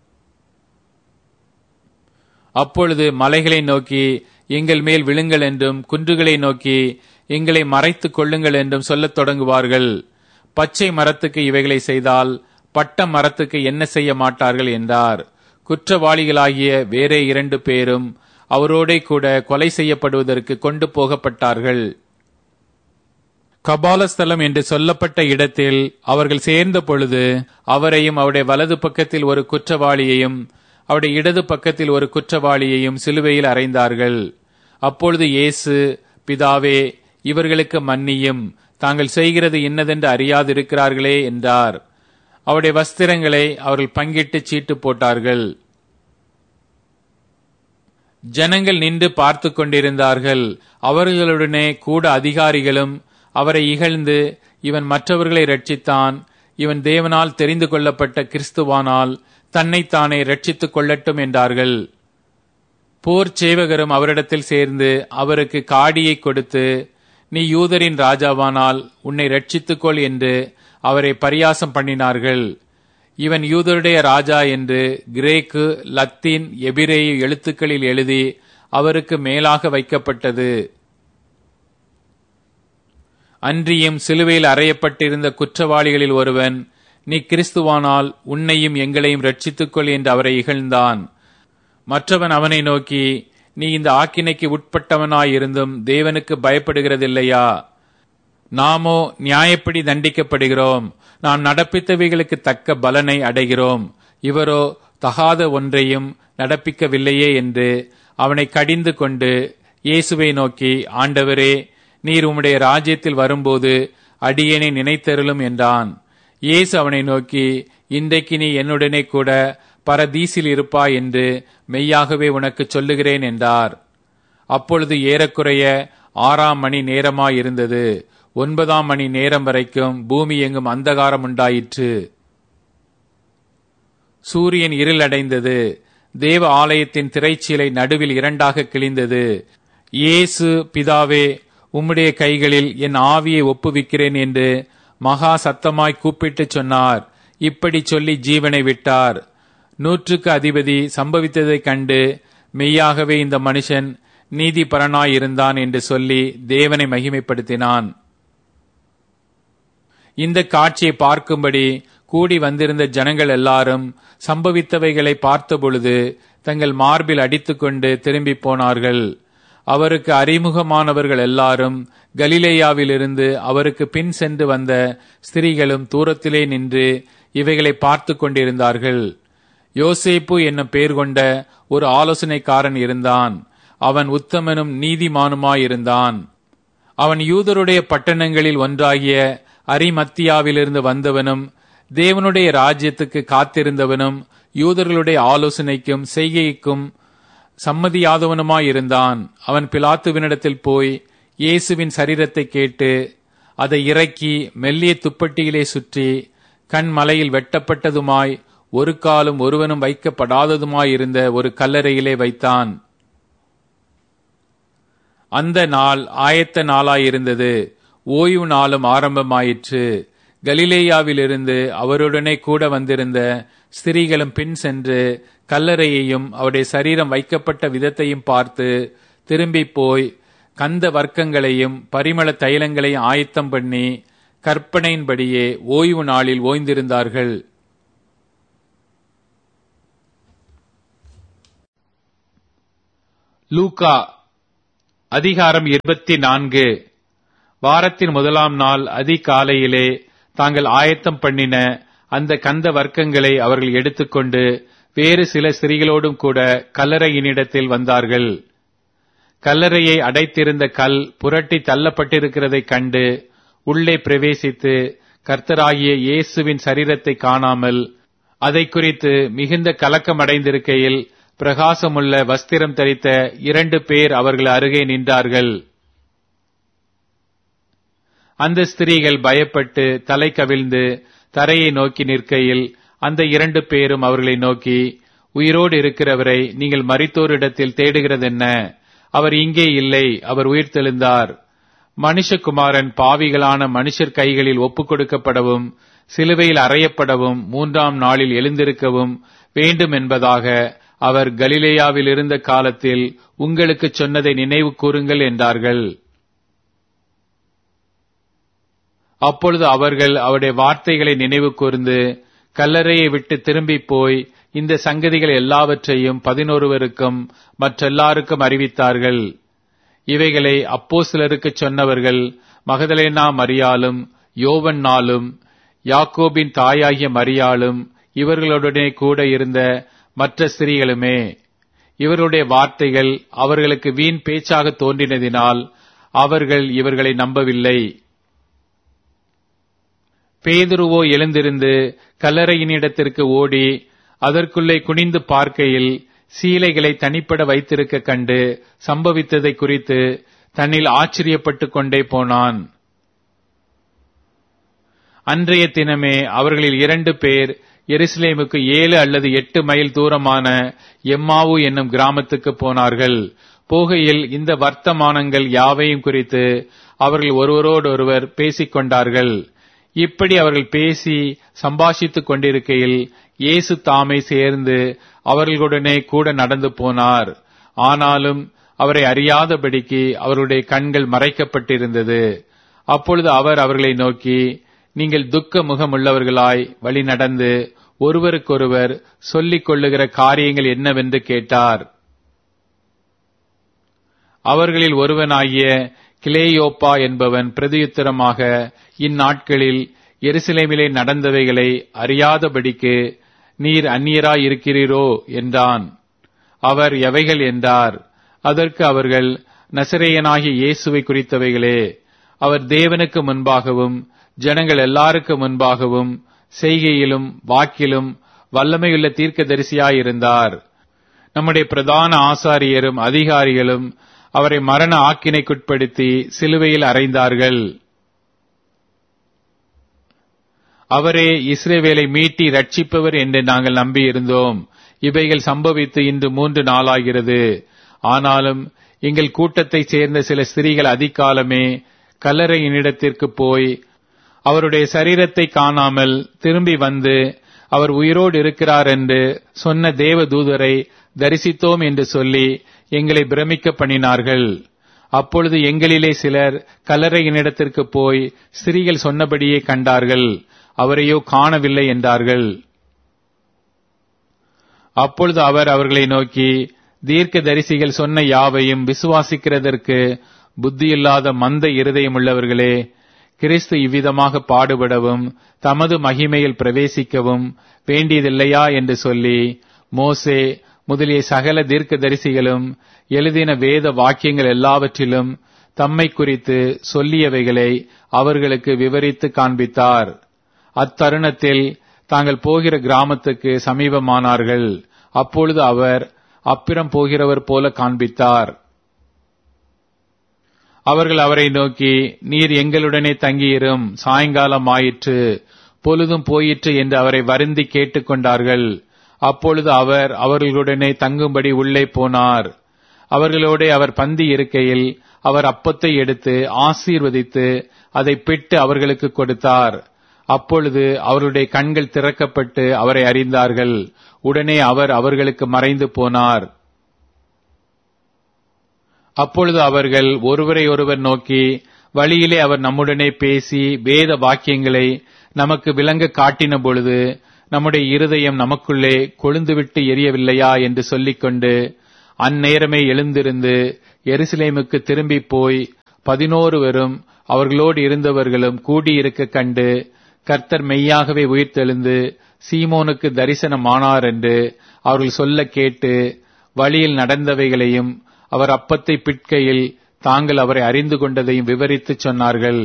S1: அப்பொழுது மலைகளை நோக்கி எங்கள் மேல் விழுங்கள் என்றும் குன்றுகளை நோக்கி எங்களை மறைத்துக் கொள்ளுங்கள் என்றும் சொல்லத் தொடங்குவார்கள். பச்சை மரத்துக்கு இவைகளை செய்தால் பட்ட மரத்துக்கு என்ன செய்ய மாட்டார்கள் என்றார். குற்றவாளிகளாகிய வேறே இரண்டு பேரும் அவரோடே கூட கொலை செய்யப்படுவதற்கு கொண்டு போகப்பட்டார்கள். கபாலஸ்தலம் என்று சொல்லப்பட்ட இடத்தில் அவர்கள் சேர்ந்த பொழுது அவரையும் அவருடைய வலது பக்கத்தில் ஒரு குற்றவாளியையும் அவருடைய இடது பக்கத்தில் ஒரு குற்றவாளியையும் சிலுவையில் அறைந்தார்கள். அப்பொழுது இயேசு, பிதாவே, இவர்களுக்கு மன்னியும், தாங்கள் செய்கிறது இன்னதென்று அறியாதிருக்கிறார்களே என்றார். அவருடைய வஸ்திரங்களை அவர்கள் பங்கிட்டு சீட்டு போட்டார்கள். ஜனங்கள் நின்று பார்த்து கொண்டிருந்தார்கள். அவர்களுடனே கூட அதிகாரிகளும் அவரை இகழ்ந்து, இவன் மற்றவர்களை ரட்சித்தான், இவன் தேவனால் தெரிந்து கொள்ளப்பட்ட கிறிஸ்துவானால் தன்னைத்தானே ரட்சித்துக் கொள்ளட்டும் என்றார்கள். போர் சேவகரும் அவரிடத்தில் சேர்ந்து அவருக்கு காடியை கொடுத்து, நீ யூதரின் ராஜாவானால் உன்னை ரட்சித்துக்கொள் என்று அவரை பரியாசம் பண்ணினார்கள். இவன் யூதருடைய ராஜா என்று கிரேக்கு, லத்தீன், எபிரேய எழுத்துக்களில் எழுதி அவருக்கு மேலாக வைக்கப்பட்டது. அன்றியும் சிலுவையில் அறையப்பட்டிருந்த குற்றவாளிகளில் ஒருவன், நீ கிறிஸ்துவானால் உன்னையும் எங்களையும் ரட்சித்துக்கொள் என்று அவரை இகழ்ந்தான். மற்றவன் அவனை நோக்கி, நீ இந்த ஆக்கினைக்கு உட்பட்டவனாயிருந்தும் தேவனுக்கு பயப்படுகிறதில்லையா? நாமோ நியாயப்படி தண்டிக்கப்படுகிறோம், நாம் நடப்பித்தவைகளுக்கு தக்க பலனை அடைகிறோம், இவரோ தகாத ஒன்றையும் நடப்பிக்கவில்லையே என்று அவனை கடிந்து கொண்டு இயேசுவை நோக்கி, ஆண்டவரே, நீர் உம்முடைய ராஜ்யத்தில் வரும்போது அடியேனை நினைத்தருளும் என்றான். இயேசு அவனை நோக்கி, இன்றைக்கு நீ என்னுடனே கூட பரதீசில் இருப்பாய் என்று மெய்யாகவே உனக்கு சொல்லுகிறேன் என்றார். அப்பொழுது ஏறக்குறைய ஆறாம் மணி நேரமாயிருந்தது. ஒன்பதாம் மணி நேரம் வரைக்கும் பூமி எங்கும் அந்தகாரம் உண்டாயிற்று. சூரியன் இருளடைந்தது. தேவ ஆலயத்தின் திரைச்சீலை நடுவில் இரண்டாக கிழிந்தது. இயேசு, பிதாவே, உம்முடைய கைகளில் என் ஆவியை ஒப்புவிக்கிறேன் என்று மகா சத்தமாய் கூப்பிட்டு சொன்னார். இப்படி சொல்லி ஜீவனை விட்டார். நூற்றுக்கு அதிபதி சம்பவித்ததைக் கண்டு, மெய்யாகவே இந்த மனுஷன் நீதிபரனாயிருந்தான் என்று சொல்லி தேவனை மகிமைப்படுத்தினான். இந்த காட்சியை பார்க்கும்படி கூடி வந்திருந்த ஜனங்கள் எல்லாரும் சம்பவித்தவைகளை பார்த்தபொழுது தங்கள் மார்பில் அடித்துக்கொண்டு திரும்பி போனார்கள். அவருக்கு அறிமுகமானவர்கள் எல்லாரும் கலிலேயாவிலிருந்து அவருக்கு பின் சென்று வந்த ஸ்திரீகளும் தூரத்திலே நின்று இவைகளை பார்த்து கொண்டிருந்தார்கள். யோசேப்பு என்னும் பெயர் கொண்ட ஒரு ஆலோசனைக்காரன் இருந்தான். அவன் உத்தமனும் நீதிமானுமாயிருந்தான். அவன் யூதருடைய பட்டணங்களில் ஒன்றாகிய அரிமத்தியாவிலிருந்து வந்தவனும் தேவனுடைய ராஜ்யத்துக்கு காத்திருந்தவனும் யூதர்களுடைய ஆலோசனைக்கும் செய்கைக்கும் சம்மதியாதவனுமாயிருந்தான். அவன் பிலாத்துவினிடத்தில் போய் இயேசுவின் சரீரத்தை கேட்டு அதை இறக்கி மெல்லிய துப்பட்டியிலே சுற்றி கண்மலையில் வெட்டப்பட்டதுமாய் ஒரு காலும் ஒருவனும் வைக்கப்படாததுமாயிருந்த ஒரு கல்லறையிலே வைத்தான். அந்த நாள் ஆயத்த நாளாயிருந்தது. ஓய்வு நாளும் ஆரம்பமாயிற்று. கலிலேயாவிலிருந்து அவருடனே கூட வந்திருந்த ஸ்திரீகளும் பின் சென்று கல்லறையையும் அவருடைய சரீரம் வைக்கப்பட்ட விதத்தையும் பார்த்து திரும்பி போய் கந்த வர்க்கங்களையும் பரிமள தைலங்களையும் ஆயத்தம் பண்ணி கற்பனையின்படியே ஓய்வு நாளில் ஓய்ந்திருந்தார்கள். லூக்கா அதிகாரம் இருபத்தி நான்கு. வாரத்தின் முதலாம் நாள் அதிகாலையிலே தாங்கள் ஆயத்தம் பண்ணின அந்த கந்த வர்க்கங்களை அவர்கள் எடுத்துக்கொண்டு வேறு சில ஸ்திரீகளோடும் கூட கல்லறையினிடத்தில் வந்தார்கள். கல்லறையை அடைத்திருந்த கல் புரட்டி தள்ளப்பட்டிருக்கிறதைக் கண்டு உள்ளே பிரவேசித்து கர்த்தராகிய இயேசுவின் சரீரத்தை காணாமல் அதை குறித்து மிகுந்த கலக்கமடைந்திருக்கையில் பிரகாசமுள்ள வஸ்திரம் தரித்த இரண்டு பேர் அவர்கள் அருகே நின்றார்கள். அந்த ஸ்திரீகள் பயப்பட்டு தலை கவிழ்ந்து தரையை நோக்கி நிற்கையில் அந்த இரண்டு பேரும் அவர்களை நோக்கி, உயிரோடு இருக்கிறவரை நீங்கள் மரித்தோரிடத்தில் தேடுகிறதென்ன? அவர் இங்கே இல்லை, அவர் உயிர்த்தெழுந்தார். மனுஷகுமாரன் பாவிகளான மனுஷர் கைகளில் ஒப்புக் கொடுக்கப்படவும் சிலுவையில் அறையப்படவும் மூன்றாம் நாளில் எழுந்திருக்கவும் வேண்டும் என்பதாக அவர் கலிலேயாவில் இருந்த காலத்தில் உங்களுக்கு சொன்னதை நினைவு கூறுங்கள் என்றார்கள். அப்பொழுது அவர்கள் அவருடைய வார்த்தைகளை நினைவு கூர்ந்து கல்லறையை விட்டு திரும்பி போய் இந்த சங்கதிகள் எல்லாவற்றையும் பதினொருவருக்கும் மற்றெல்லாருக்கும் அறிவித்தார்கள். இவைகளை அப்போஸ்தலருக்கு சொன்னவர்கள் மகதலேனா மரியாளும் யோவன்னாலும் யாக்கோபின் தாயாகிய மரியாளும் இவர்களுடனே கூட இருந்த மற்ற ஸ்திரீகளுமே. இவர்களுடைய வார்த்தைகள் அவர்களுக்கு வீண் பேச்சாக தோன்றினதினால் அவர்கள் இவர்களை நம்பவில்லை. பேதுருவோ எழுந்திருந்து கல்லறையினிடத்திற்கு ஓடி அதற்குள்ளே குனிந்து பார்க்கையில் சீலைகளை தனிப்பட வைத்திருக்க கண்டு சம்பவித்ததை குறித்து தன்னில் ஆச்சரியப்பட்டுக் கொண்டே போனான். அன்றைய தினமே அவர்களில் இரண்டு பேர் எருசலேமுக்கு ஏழு அல்லது எட்டு மைல் தூரமான எம்மாவு என்னும் கிராமத்துக்கு போனார்கள். போகையில் இந்த வர்த்தமானங்கள் யாவையும் குறித்து அவர்கள் ஒருவரோடொருவர் பேசிக் கொண்டார்கள். இப்படி அவர்கள் பேசி சம்பாஷித்துக் கொண்டிருக்கையில் இயேசு தாமே சேர்ந்து அவர்களுடனே கூட நடந்து போனார். ஆனாலும் அவரை அறியாதபடிக்கு அவருடைய கண்கள் மறைக்கப்பட்டிருந்தது. அப்பொழுது அவர் அவர்களை நோக்கி, நீங்கள் துக்க முகமுள்ளவர்களாய் வழி நடந்து ஒருவருக்கொருவர் சொல்லிக் கொள்ளுகிற காரியங்கள் என்னவென்று கேட்டார். அவர்களில் ஒருவனாகிய கிலேயோப்பா என்பவன் பிரதியுத்தரமாக, இந்நாட்களில் எருசலேமிலே நடந்தவைகளை அறியாதபடிக்கு நீர் அந்நியராய் இருக்கிறீரோ என்றான். அவர் எவைகள் என்றார். அதற்கு அவர்கள், நசரேயனாகிய இயேசுவை குறித்தவைகளே. அவர் தேவனுக்கு முன்பாகவும் ஜனங்கள் எல்லாருக்கு முன்பாகவும் செய்கையிலும் வாக்கிலும் வல்லமையுள்ள தீர்க்கதரிசியாயிருந்தார். நம்முடைய பிரதான ஆசாரியரும் அதிகாரிகளும் அவரை மரண ஆக்கினைக்குட்படுத்தி சிலுவையில் அறைந்தார்கள். அவரே இஸ்ரவேலை மீட்டி ரட்சிப்பவர் என்று நாங்கள் நம்பியிருந்தோம். இவைகள் சம்பவித்து இன்று மூன்று நாளாகிறது. ஆனாலும் எங்கள் கூட்டத்தைச் சேர்ந்த சில ஸ்திரீகள் அதிகாலமே கல்லறையினிடத்திற்கு போய் அவருடைய சரீரத்தை காணாமல் திரும்பி வந்து அவர் உயிரோடு இருக்கிறார் என்று சொன்ன தேவ தூதரை தரிசித்தோம் என்று சொல்லி எங்களை பிரமிக்க பண்ணினார்கள். அப்பொழுது எங்களிலே சிலர் கல்லறையினிடத்திற்கு போய் ஸ்திரீகள் சொன்னபடியே கண்டார்கள், அவரையோ காணவில்லை என்றார்கள். அப்பொழுது அவர் அவர்களை நோக்கி, தீர்க்க தரிசிகள் சொன்ன யாவையும் விசுவாசிக்கிறதற்கு புத்தியில்லாத மந்த இருதயம் உள்ளவர்களே, கிறிஸ்து இவ்விதமாக பாடுபடவும் தமது மகிமையில் பிரவேசிக்கவும் வேண்டியதில்லையா என்று சொல்லி மோசே முதலிய சகல தீர்க்க தரிசிகளும் எழுதின வேத வாக்கியங்கள் எல்லாவற்றிலும் தம்மை குறித்து சொல்லியவைகளை அவர்களுக்கு விவரித்து காண்பித்தார். அத்தருணத்தில் தாங்கள் போகிற கிராமத்துக்கு சமீபமானார்கள். அப்பொழுது அவர் அப்புறம் போகிறவர் போல காண்பித்தார். அவர்கள் அவரை நோக்கி, நீர் எங்களுடனே தங்கியிரும், சாயங்காலம் ஆயிற்று, பொழுதும் போயிற்று என்று அவரை வருந்தி கேட்டுக்கொண்டார்கள். அப்பொழுது அவர் அவர்களுடனே தங்கும்படி உள்ளே போனார். அவர்களோட அவர் பந்தி இருக்கையில் அவர் அப்பத்தை எடுத்து ஆசீர்வதித்து அதை பிட்டு அவர்களுக்கு கொடுத்தார். அப்பொழுது அவருடைய கண்கள் திறக்கப்பட்டு அவரை அறிந்தார்கள். உடனே அவர் அவர்களுக்கு மறைந்து போனார். அப்பொழுது அவர்கள் ஒருவரை ஒருவர் நோக்கி, வழியிலே அவர் நம்முடனே பேசி வேத வாக்கியங்களை நமக்கு விளங்க காட்டின பொழுது நம்முடைய இருதயம் நமக்குள்ளே கொழுந்துவிட்டு எரியவில்லையா என்று சொல்லிக்கொண்டு அந்நேரமே எழுந்திருந்து எருசலேமுக்கு திரும்பி போய் பதினோருவரும் அவர்களோடு இருந்தவர்களும் கூடியிருக்க கண்டு, கர்த்தர் மெய்யாகவே உயிர்த்தெழுந்து சீமோனுக்கு தரிசனமானார் என்று அவர்கள் சொல்ல கேட்டு, வழியில் நடந்தவைகளையும் அவர் அப்பத்தை பிட்கையில் தாங்கள் அவரை அறிந்து கொண்டதையும் விவரித்துச் சொன்னார்கள்.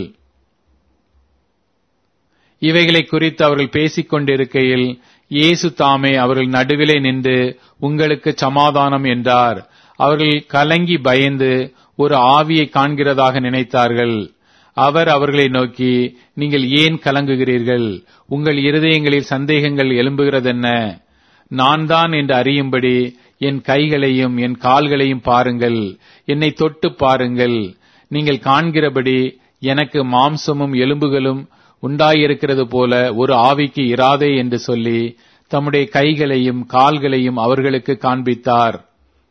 S1: இவைகளை குறித்து அவர்கள் பேசிக் கொண்டிருக்கையில் இயேசு தாமே அவர்கள் நடுவிலே நின்று, உங்களுக்கு சமாதானம் என்றார். அவர்கள் கலங்கி பயந்து ஒரு ஆவியை காண்கிறதாக நினைத்தார்கள். அவர் அவர்களை நோக்கி, நீங்கள் ஏன் கலங்குகிறீர்கள்? உங்கள் இருதயங்களில் சந்தேகங்கள் எழும்புகிறதென்ன? நான் தான் என்று அறியும்படி என் கைகளையும் என் கால்களையும் பாருங்கள், என்னை தொட்டு பாருங்கள். நீங்கள் காண்கிறபடி எனக்கு மாம்சமும் எலும்புகளும் உண்டாயிருக்கிறது போல ஒரு ஆவிக்கு இராதே என்று சொல்லி தம்முடைய கைகளையும் கால்களையும் அவர்களுக்கு காண்பித்தார்.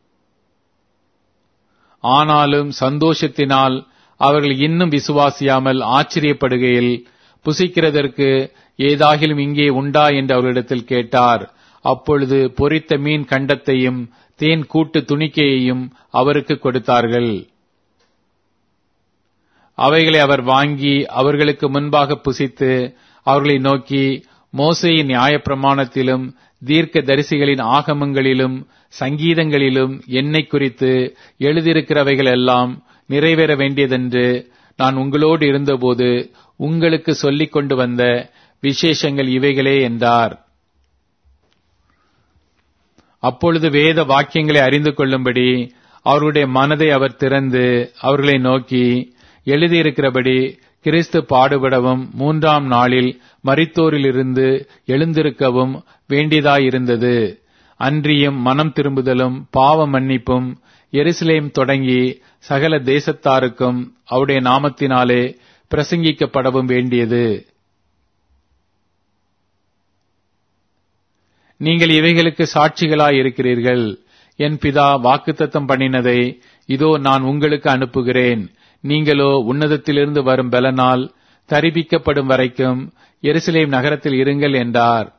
S1: ஆனாலும் சந்தோஷத்தினால் அவர்கள் இன்னும் விசுவாசியாமல் ஆச்சரியப்படுகையில், புசிக்கிறதற்கு ஏதாகிலும் இங்கே உண்டா என்று அவர்களிடத்தில் கேட்டார். அப்பொழுது பொரித்த மீன் கண்டத்தையும் தேன் கூட்டு துணிக்கையையும் அவருக்கு கொடுத்தார்கள். அவைகளை அவர் வாங்கி அவர்களுக்கு முன்பாக புசித்து அவர்களை நோக்கி, மோசேயின் நியாயப்பிரமாணத்திலும் தீர்க்க தரிசிகளின் ஆகமங்களிலும் சங்கீதங்களிலும் என்னை குறித்து எழுதியிருக்கிறவைகள் எல்லாம் நிறைவேற வேண்டியதென்று நான் உங்களோடு இருந்தபோது உங்களுக்கு சொல்லிக் கொண்டு வந்த விசேஷங்கள் இவைகளே என்றார். அப்பொழுது வேத வாக்கியங்களை அறிந்து கொள்ளும்படி அவர்களுடைய மனதை அவர் திறந்து அவர்களை நோக்கி, எழுதியிருக்கிறபடி கிறிஸ்து பாடுபடவும் மூன்றாம் நாளில் மரித்தோரிலிருந்து எழுந்திருக்கவும் வேண்டியதாயிருந்தது. அன்றியும் மனம் திரும்புதலும் பாவ மன்னிப்பும் எருசலேம் தொடங்கி சகல தேசத்தாருக்கும் அவருடைய நாமத்தினாலே பிரசங்கிக்கப்படவும் வேண்டியது. நீங்கள் இவைகளுக்கு சாட்சிகளாயிருக்கிறீர்கள். என் பிதா வாக்குத்தத்தம் பண்ணினதை இதோ நான் உங்களுக்கு அனுப்புகிறேன். நீங்களோ உன்னதத்திலிருந்து வரும் பலனால் தரிபிக்கப்படும் வரைக்கும் எருசலேம் நகரத்தில் இருங்கள் என்றார்.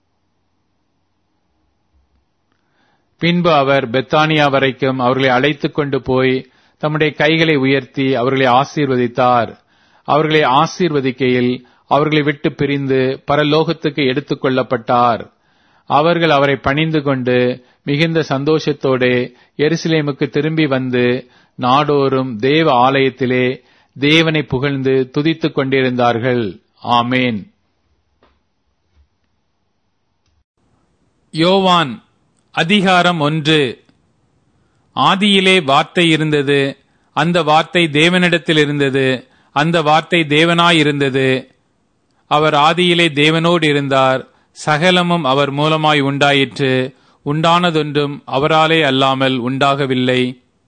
S1: பின்பு அவர் பெத்தானியா வரைக்கும் அவர்களை அழைத்துக் கொண்டு போய் தம்முடைய கைகளை உயர்த்தி அவர்களை ஆசீர்வதித்தார். அவர்களை ஆசீர்வதிக்கையில் அவர்களை விட்டு பிரிந்து பரலோகத்துக்கு எடுத்துக் கொள்ளப்பட்டார். அவர்கள் அவரை பணிந்து கொண்டு மிகுந்த சந்தோஷத்தோடு எருசலேமுக்கு திரும்பி வந்து நாடோறும் தேவ ஆலயத்திலே தேவனை புகழ்ந்து துதித்துக் கொண்டிருந்தார்கள். ஆமேன். யோவான் அதிகாரம் ஒன்று. ஆதியிலே வார்த்தை இருந்தது, அந்த வார்த்தை தேவனிடத்தில் இருந்தது, அந்த வார்த்தை தேவனாயிருந்தது. அவர் ஆதியிலே தேவனோடு இருந்தார். சகலமும் அவர் மூலமாய் உண்டாயிற்று. உண்டானதொன்றும் அவராலே அல்லாமல் உண்டாகவில்லை.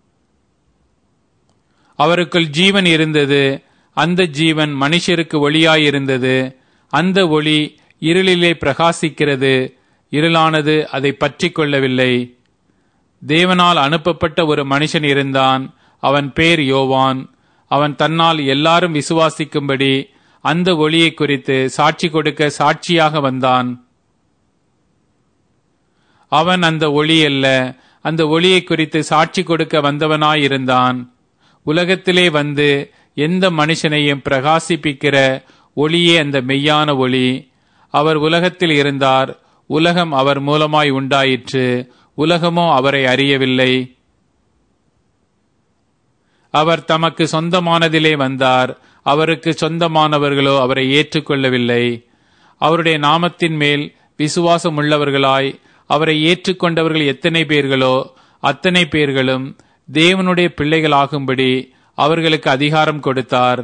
S1: அவருக்குள் ஜீவன் இருந்தது. அந்த ஜீவன் மனுஷருக்கு ஒளியாயிருந்தது. அந்த ஒளி இருளிலே பிரகாசிக்கிறது. இருளானது அதை பற்றிக் கொள்ளவில்லை. தேவனால் அனுப்பப்பட்ட ஒரு மனுஷன் இருந்தான். அவன் பேர் யோவான். அவன் தன்னால் எல்லாரும் விசுவாசிக்கும்படி அந்த ஒளியை குறித்து சாட்சி கொடுக்க சாட்சியாக வந்தான். அவன் அந்த ஒளி அல்ல, அந்த ஒளியை குறித்து சாட்சி கொடுக்க வந்தவனாயிருந்தான். உலகத்திலே வந்து எந்த மனுஷனையும் பிரகாசிப்பிக்கிற ஒளியே அந்த மெய்யான ஒளி. அவர் உலகத்தில் இருந்தார். உலகம் அவர் மூலமாய் உண்டாயிற்று. உலகமோ அவரை அறியவில்லை. அவர் தமக்கு சொந்தமானதிலே வந்தார். அவருக்கு சொந்தமானவர்களோ அவரை ஏற்றுக்கொள்ளவில்லை. அவருடைய நாமத்தின் மேல் விசுவாசம் உள்ளவர்களாய் அவரை ஏற்றுக்கொண்டவர்கள் எத்தனை பேர்களோ அத்தனை பேர்களும் தேவனுடைய பிள்ளைகளாகும்படி அவர்களுக்கு அதிகாரம் கொடுத்தார்.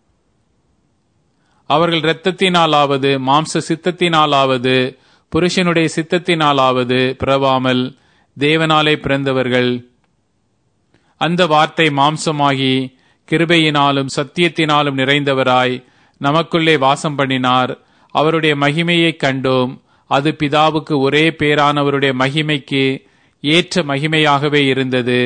S1: அவர்கள் இரத்தத்தினாலாவது மாம்ச சித்தத்தினாலாவது புருஷனுடைய சித்தத்தினாலாவது பிறவாமல் தேவனாலே பிறந்தவர்கள். அந்த வார்த்தை மாம்சமாகி கிருபையினாலும் சத்தியத்தினாலும் நிறைந்தவராய் நமக்குள்ளே வாசம் பண்ணினார். அவருடைய மகிமையைக் கண்டோம். அது பிதாவுக்கு ஒரே பேரானவருடைய மகிமைக்கு ஏற்ற மகிமையாகவே இருந்தது.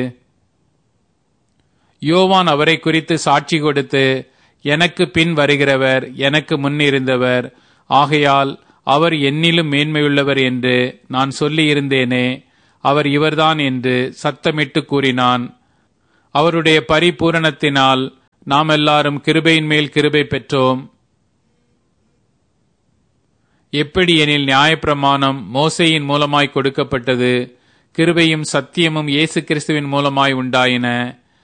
S1: யோவான் அவரை குறித்து சாட்சி கொடுத்து, எனக்கு பின் வருகிறவர் எனக்கு முன்னிருந்தவர், ஆகையால் அவர் என்னிலும் மேன்மையுள்ளவர் என்று நான் சொல்லியிருந்தேனே, அவர் இவர்தான் என்று சத்தமிட்டு கூறினான். அவருடைய பரிபூரணத்தினால் நாம் எல்லாரும் கிருபையின் மேல் கிருபை பெற்றோம். எப்படி எனில் நியாயப்பிரமாணம் மோசேயின் மூலமாய் கொடுக்கப்பட்டது, கிருபையும் சத்தியமும் இயேசு கிறிஸ்துவின் மூலமாய் உண்டாயின.